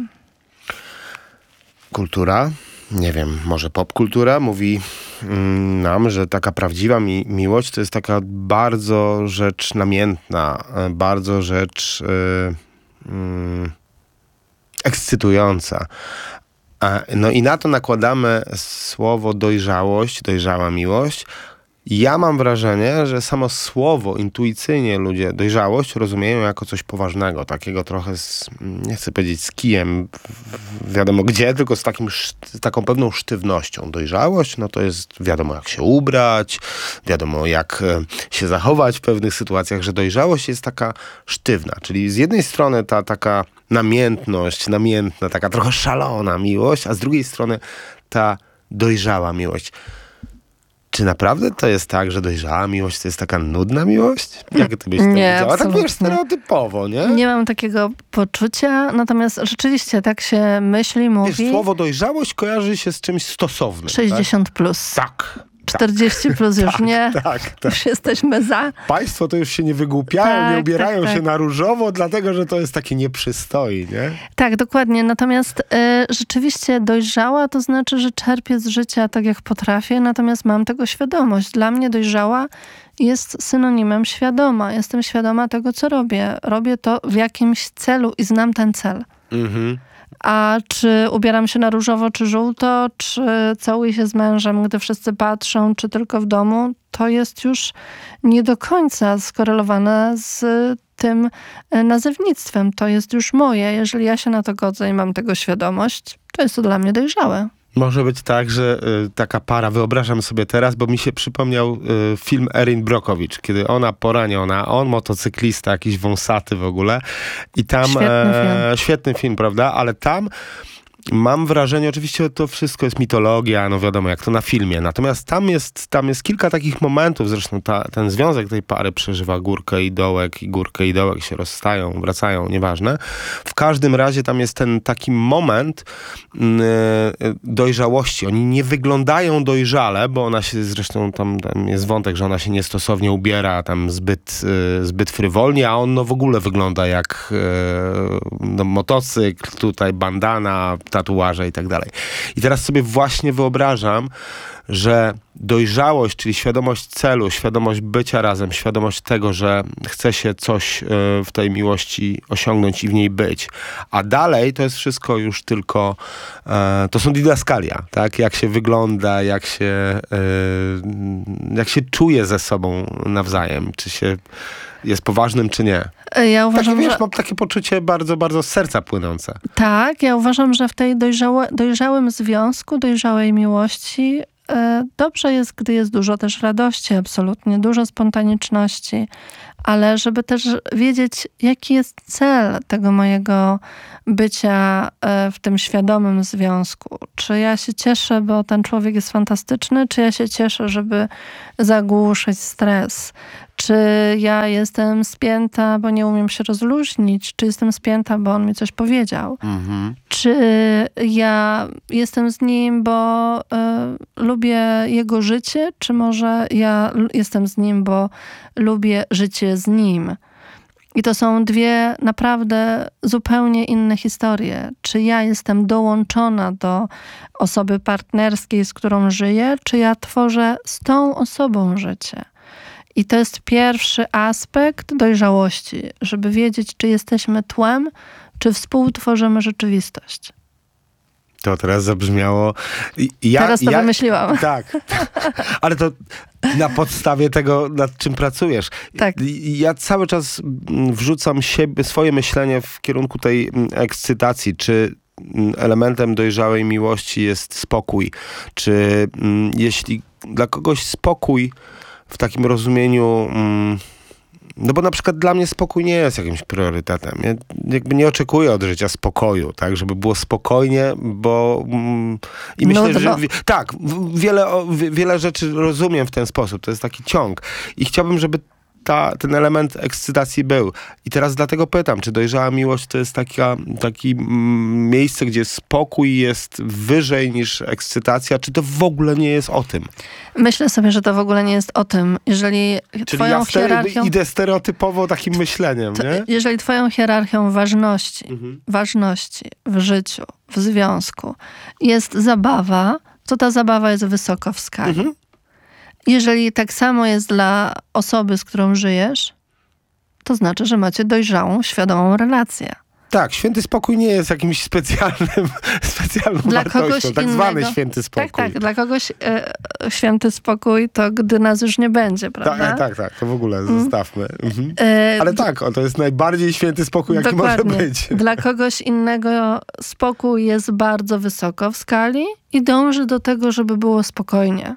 Kultura, nie wiem, może popkultura mówi mm, nam, że taka prawdziwa mi- miłość to jest taka bardzo rzecz namiętna, bardzo rzecz... Y, y, ekscytująca. No i na to nakładamy słowo dojrzałość, dojrzała miłość. Ja mam wrażenie, że samo słowo intuicyjnie ludzie dojrzałość rozumieją jako coś poważnego, takiego trochę z, nie chcę powiedzieć z kijem wiadomo gdzie, tylko z, takim, z taką pewną sztywnością. Dojrzałość, no to jest wiadomo jak się ubrać, wiadomo jak się zachować w pewnych sytuacjach, że dojrzałość jest taka sztywna, czyli z jednej strony ta taka namiętność, namiętna, taka trochę szalona miłość, a z drugiej strony ta dojrzała miłość. Czy naprawdę to jest tak, że dojrzała miłość to jest taka nudna miłość? Jak ty byś to nie, widziała? Tak wiesz, stereotypowo, nie? Nie mam takiego poczucia, natomiast rzeczywiście tak się myśli, mówi. Wiesz, słowo dojrzałość kojarzy się z czymś stosownym. sześćdziesiąt plus. Tak. czterdzieści plus już tak, nie. Tak, tak. Już jesteśmy za. Państwo to już się nie wygłupiają, tak, nie ubierają tak, tak. się na różowo, dlatego, że to jest takie nieprzystoi, nie? Tak, dokładnie. Natomiast y, rzeczywiście dojrzała to znaczy, że czerpię z życia tak, jak potrafię, natomiast mam tego świadomość. Dla mnie dojrzała jest synonimem świadoma. Jestem świadoma tego, co robię. Robię to w jakimś celu i znam ten cel. Mhm. A czy ubieram się na różowo, czy żółto, czy całuję się z mężem, gdy wszyscy patrzą, czy tylko w domu, to jest już nie do końca skorelowane z tym nazewnictwem. To jest już moje. Jeżeli ja się na to godzę i mam tego świadomość, to jest to dla mnie dojrzałe. Może być tak, że y, taka para, wyobrażam sobie teraz, bo mi się przypomniał y, film Erin Brockovich, kiedy ona poraniona, on motocyklista, jakiś wąsaty w ogóle. I tam... Świetny e, film. Świetny film, prawda? Ale tam mam wrażenie, oczywiście to wszystko jest mitologia, no wiadomo, jak to na filmie. Natomiast tam jest, tam jest kilka takich momentów, zresztą ta, ten związek tej pary przeżywa górkę i dołek, i górkę i dołek, się rozstają, wracają, nieważne. W każdym razie tam jest ten taki moment yy, dojrzałości. Oni nie wyglądają dojrzale, bo ona się zresztą, tam, tam jest wątek, że ona się niestosownie ubiera, tam zbyt, yy, zbyt frywolnie, a on no w ogóle wygląda jak yy, no, motocykl, tutaj bandana, tatuaże i tak dalej. I teraz sobie właśnie wyobrażam, że dojrzałość, czyli świadomość celu, świadomość bycia razem, świadomość tego, że chce się coś w tej miłości osiągnąć i w niej być. A dalej to jest wszystko już tylko, to są didaskalia, tak? Jak się wygląda, jak się, jak się czuje ze sobą nawzajem, czy się jest poważnym, czy nie. Ja uważam, takie, wiesz, że... mam takie poczucie bardzo, bardzo z serca płynące. Tak, ja uważam, że w tej dojrzałe, dojrzałym związku, dojrzałej miłości e, dobrze jest, gdy jest dużo też radości, absolutnie, dużo spontaniczności, ale żeby też wiedzieć, jaki jest cel tego mojego bycia e, w tym świadomym związku. Czy ja się cieszę, bo ten człowiek jest fantastyczny, czy ja się cieszę, żeby zagłuszyć stres. Czy ja jestem spięta, bo nie umiem się rozluźnić? Czy jestem spięta, bo on mi coś powiedział? Mhm. Czy ja jestem z nim, bo y, lubię jego życie? Czy może ja jestem z nim, bo lubię życie z nim? I to są dwie naprawdę zupełnie inne historie. Czy ja jestem dołączona do osoby partnerskiej, z którą żyję? Czy ja tworzę z tą osobą życie? I to jest pierwszy aspekt dojrzałości, żeby wiedzieć, czy jesteśmy tłem, czy współtworzymy rzeczywistość. To teraz zabrzmiało... Ja, teraz to ja, wymyśliłam. Tak, ale to na podstawie tego, nad czym pracujesz. Tak. Ja cały czas wrzucam siebie, swoje myślenie w kierunku tej ekscytacji, czy elementem dojrzałej miłości jest spokój, czy jeśli dla kogoś spokój w takim rozumieniu, no bo na przykład dla mnie spokój nie jest jakimś priorytetem. Ja jakby nie oczekuję od życia spokoju, tak, żeby było spokojnie, bo i myślę, no, że tak, wiele, wiele rzeczy rozumiem w ten sposób. To jest taki ciąg. I chciałbym, żeby Ta, ten element ekscytacji był. I teraz dlatego pytam, czy dojrzała miłość to jest taka, taki mm, miejsce, gdzie spokój jest wyżej niż ekscytacja, czy to w ogóle nie jest o tym? Myślę sobie, że to w ogóle nie jest o tym. Jeżeli Czyli twoją ja stere- hierarchią... idę stereotypowo takim myśleniem, to, nie? Jeżeli twoją hierarchią ważności, mhm. ważności w życiu, w związku jest zabawa, to ta zabawa jest wysoko w skali. Mhm. Jeżeli tak samo jest dla osoby, z którą żyjesz, to znaczy, że macie dojrzałą, świadomą relację. Tak, święty spokój nie jest jakimś specjalnym, specjalną dla wartością, kogoś tak innego, zwany święty spokój. Tak, tak, dla kogoś e, święty spokój to gdy nas już nie będzie, prawda? Tak, tak, tak, to w ogóle mm. zostawmy. Mhm. E, Ale tak, o, to jest najbardziej święty spokój, jaki dokładnie. Może być. Dla kogoś innego spokój jest bardzo wysoko w skali i dąży do tego, żeby było spokojnie.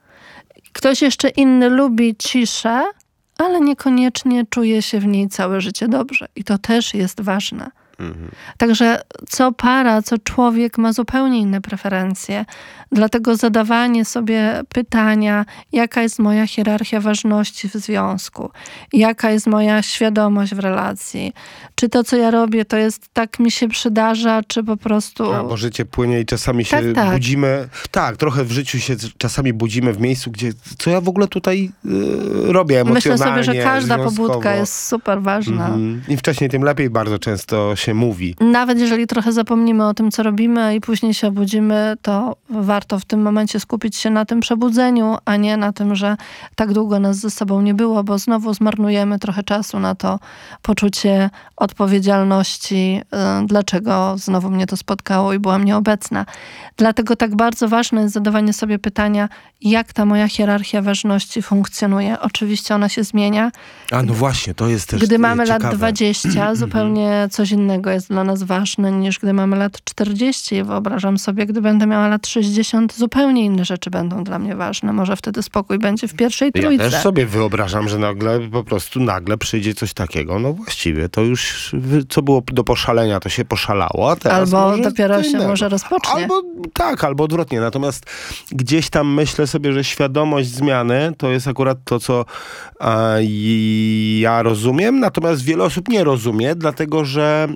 Ktoś jeszcze inny lubi ciszę, ale niekoniecznie czuje się w niej całe życie dobrze. I to też jest ważne. Mhm. Także co para, co człowiek ma zupełnie inne preferencje. Dlatego zadawanie sobie pytania, jaka jest moja hierarchia ważności w związku, jaka jest moja świadomość w relacji, czy to, co ja robię, to jest tak mi się przydarza, czy po prostu... A, bo życie płynie i czasami się tak, tak. budzimy... Tak, trochę w życiu się czasami budzimy w miejscu, gdzie co ja w ogóle tutaj yy, robię emocjonalnie, myślę sobie, że każda związkowo. pobudka jest super ważna. Mhm. Im wcześniej, tym lepiej bardzo często się mówi. Nawet jeżeli trochę zapomnimy o tym, co robimy i później się obudzimy, to warto w tym momencie skupić się na tym przebudzeniu, a nie na tym, że tak długo nas ze sobą nie było, bo znowu zmarnujemy trochę czasu na to poczucie odpowiedzialności, dlaczego znowu mnie to spotkało i byłam nieobecna. Dlatego tak bardzo ważne jest zadawanie sobie pytania, jak ta moja hierarchia ważności funkcjonuje. Oczywiście ona się zmienia. A no właśnie, to jest też Gdy mamy ciekawe. lat dwadzieścia, zupełnie coś innego jest dla nas ważne niż gdy mamy lat czterdzieści. Wyobrażam sobie, gdy będę miała lat sześćdziesiąt, zupełnie inne rzeczy będą dla mnie ważne. Może wtedy spokój będzie w pierwszej trójce. Ja też sobie wyobrażam, że nagle, po prostu nagle przyjdzie coś takiego. No właściwie to już, co było do poszalenia, to się poszalało, a teraz albo może dopiero się może rozpocznie. Albo tak, albo odwrotnie. Natomiast gdzieś tam myślę sobie, że świadomość zmiany to jest akurat to, co a, ja rozumiem, natomiast wiele osób nie rozumie, dlatego że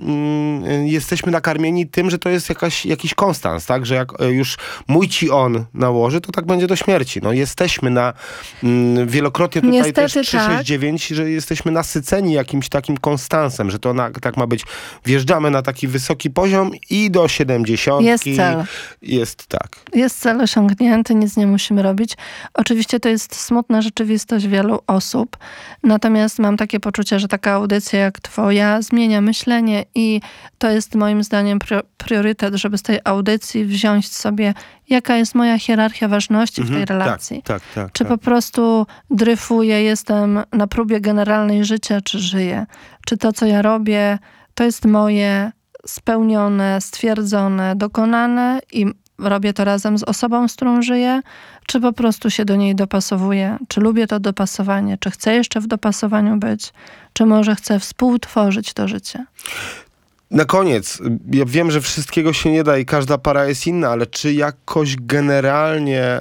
mm, jesteśmy nakarmieni tym, że to jest jakaś, jakiś konstans, tak? Że jak już mój ci on nałoży, to tak będzie do śmierci. No jesteśmy na, mm, wielokrotnie tutaj Niestety też trzysta sześćdziesiąt dziewięć, tak. że jesteśmy nasyceni jakimś takim konstansem, że to na, tak ma być. Wjeżdżamy na taki wysoki poziom i do siedemdziesiątki. Jest cel. Jest tak. Jest cel osiągnięty, nic nie musimy robić. Oczywiście to jest smutna rzeczywistość wielu osób, natomiast mam takie poczucie, że taka audycja jak twoja zmienia myślenie i to jest moim zdaniem priorytet, żeby z tej audycji wziąć sobie, jaka jest moja hierarchia ważności mhm, w tej relacji. Tak, tak, tak, czy tak. po prostu dryfuję, jestem na próbie generalnej życia, czy żyję. Czy to, co ja robię, to jest moje spełnione, stwierdzone, dokonane i robię to razem z osobą, z którą żyję, czy po prostu się do niej dopasowuję, czy lubię to dopasowanie, czy chcę jeszcze w dopasowaniu być, czy może chcę współtworzyć to życie. Na koniec, ja wiem, że wszystkiego się nie da i każda para jest inna, ale czy jakoś generalnie e,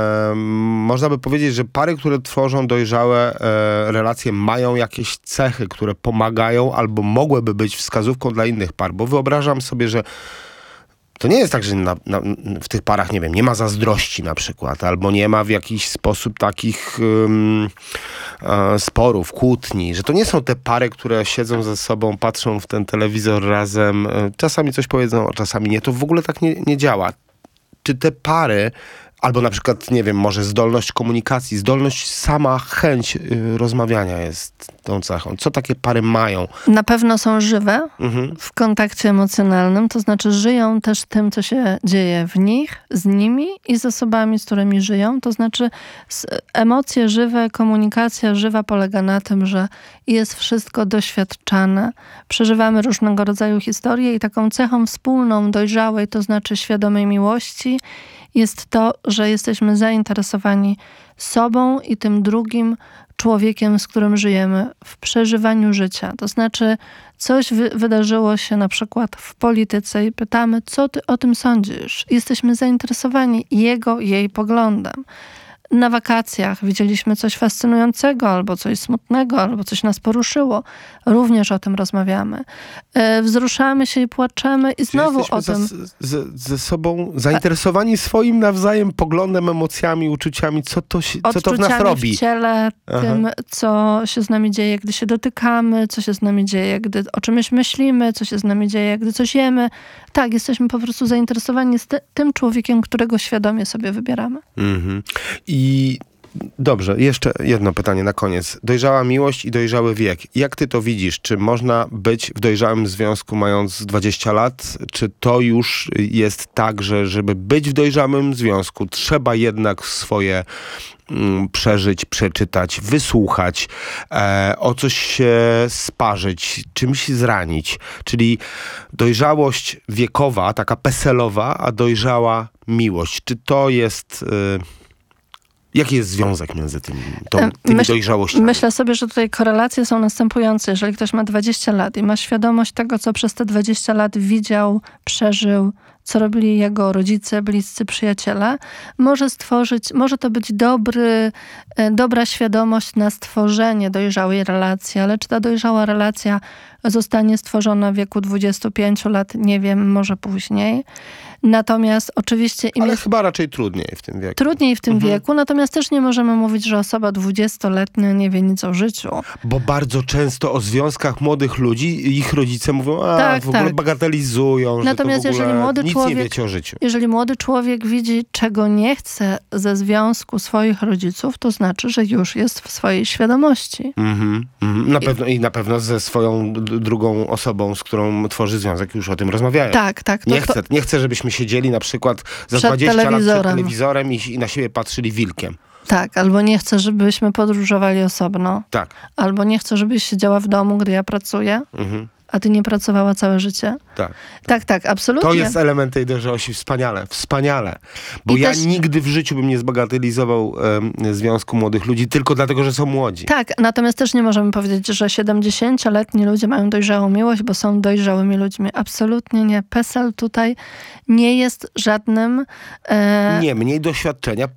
można by powiedzieć, że pary, które tworzą dojrzałe e, relacje, mają jakieś cechy, które pomagają albo mogłyby być wskazówką dla innych par? Bo wyobrażam sobie, że to nie jest tak, że na, na, w tych parach, nie wiem, nie ma zazdrości na przykład, albo nie ma w jakiś sposób takich um, e, sporów, kłótni, że to nie są te pary, które siedzą ze sobą, patrzą w ten telewizor razem, e, czasami coś powiedzą, a czasami nie. To w ogóle tak nie, nie działa. Czy te pary, albo na przykład, nie wiem, może zdolność komunikacji, zdolność, sama chęć y, rozmawiania jest tą cechą. Co takie pary mają? Na pewno są żywe Mhm. w kontakcie emocjonalnym, to znaczy żyją też tym, co się dzieje w nich, z nimi i z osobami, z którymi żyją. To znaczy emocje żywe, komunikacja żywa polega na tym, że jest wszystko doświadczane. Przeżywamy różnego rodzaju historie i taką cechą wspólną, dojrzałej, to znaczy świadomej miłości, jest to, że jesteśmy zainteresowani sobą i tym drugim człowiekiem, z którym żyjemy, w przeżywaniu życia. To znaczy coś wy- wydarzyło się na przykład w polityce i pytamy, co ty o tym sądzisz? Jesteśmy zainteresowani jego, jej poglądem. Na wakacjach widzieliśmy coś fascynującego, albo coś smutnego, albo coś nas poruszyło. Również o tym rozmawiamy. E, wzruszamy się i płaczemy i znowu Jesteśmy o tym... Za, z, ze sobą zainteresowani swoim nawzajem poglądem, emocjami, uczuciami, co to, się, co to w nas robi. w ciele, Aha. tym, co się z nami dzieje, gdy się dotykamy, co się z nami dzieje, gdy o czymś myślimy, co się z nami dzieje, gdy coś jemy. Tak, jesteśmy po prostu zainteresowani z ty, tym człowiekiem, którego świadomie sobie wybieramy. Mhm. I dobrze, jeszcze jedno pytanie na koniec. Dojrzała miłość i dojrzały wiek. Jak ty to widzisz? Czy można być w dojrzałym związku mając dwadzieścia lat? Czy to już jest tak, że żeby być w dojrzałym związku, trzeba jednak swoje mm, przeżyć, przeczytać, wysłuchać, e, o coś się sparzyć, czymś zranić? Czyli dojrzałość wiekowa, taka peselowa, a dojrzała miłość. Czy to jest... Y, Jaki jest związek między tym, tą, tymi Myśl, dojrzałościami? Myślę sobie, że tutaj korelacje są następujące. Jeżeli ktoś ma dwadzieścia lat i ma świadomość tego, co przez te dwadzieścia lat widział, przeżył, co robili jego rodzice, bliscy, przyjaciele, może stworzyć, może to być dobry, dobra świadomość na stworzenie dojrzałej relacji, ale czy ta dojrzała relacja zostanie stworzona w wieku dwudziestu pięciu lat, nie wiem, może później. Natomiast oczywiście... Im Ale jest chyba raczej trudniej w tym wieku. Trudniej w tym mhm. wieku, natomiast też nie możemy mówić, że osoba dwudziestoletnia nie wie nic o życiu. Bo bardzo często o związkach młodych ludzi ich rodzice mówią, a tak, w ogóle tak. bagatelizują, natomiast że to w ogóle jeżeli młody nic człowiek, nie wiecie o życiu. Jeżeli młody człowiek widzi, czego nie chce ze związku swoich rodziców, to znaczy, że już jest w swojej świadomości. Mhm, mhm. Na pewno, I na pewno ze swoją d- drugą osobą, z którą tworzy związek, już o tym rozmawiają. Tak, tak. To, nie, chcę, nie chcę, żebyśmy siedzieli na przykład za dwadzieścia lat przed telewizorem i, i na siebie patrzyli wilkiem. Tak, albo nie chcę, żebyśmy podróżowali osobno. Tak. Albo nie chcę, żebyś siedziała w domu, gdy ja pracuję. Mhm. A ty nie pracowała całe życie? Tak. Tak, tak, absolutnie. To jest element tej dojrzałości. Wspaniale, wspaniale. Bo I ja też... nigdy w życiu bym nie zbagatelizował um, związku młodych ludzi tylko dlatego, że są młodzi. Tak, natomiast też nie możemy powiedzieć, że siedemdziesięcioletni ludzie mają dojrzałą miłość, bo są dojrzałymi ludźmi. Absolutnie nie. PESEL tutaj nie jest żadnym... E... Nie, mniej doświadczenia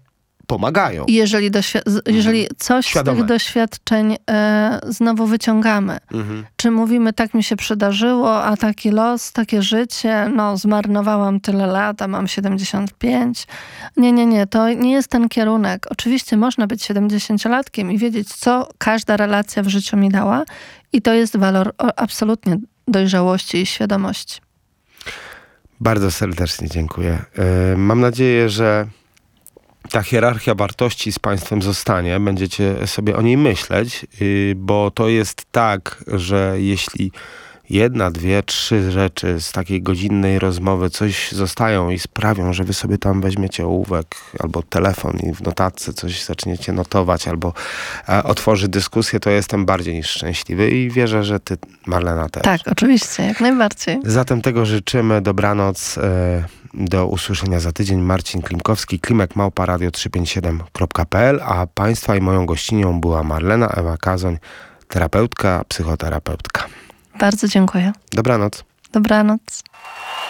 pomagają. Jeżeli, doświ- jeżeli coś Świadome. z tych doświadczeń e, znowu wyciągamy. Mhm. Czy mówimy, tak mi się przydarzyło, a taki los, takie życie, no zmarnowałam tyle lat, a mam siedemdziesiąt pięć. Nie, nie, nie, to nie jest ten kierunek. Oczywiście można być siedemdziesięciolatkiem i wiedzieć, co każda relacja w życiu mi dała i to jest walor o, absolutnie dojrzałości i świadomości. Bardzo serdecznie dziękuję. Yy, mam nadzieję, że ta hierarchia wartości z państwem zostanie. Będziecie sobie o niej myśleć, yy, bo to jest tak, że jeśli jedna, dwie, trzy rzeczy z takiej godzinnej rozmowy coś zostają i sprawią, że wy sobie tam weźmiecie ołówek albo telefon i w notatce coś zaczniecie notować albo e, otworzy dyskusję, to jestem bardziej niż szczęśliwy i wierzę, że ty, Marlena, też. Tak, oczywiście, jak najbardziej. Zatem tego życzymy. Dobranoc. E, do usłyszenia za tydzień. Marcin Klimkowski, klimek małpa radio trzysta pięćdziesiąt siedem kropka p l, a państwa i moją gościnią była Marlena Ewa Kazoń, terapeutka, psychoterapeutka. Bardzo dziękuję. Dobranoc. Dobranoc.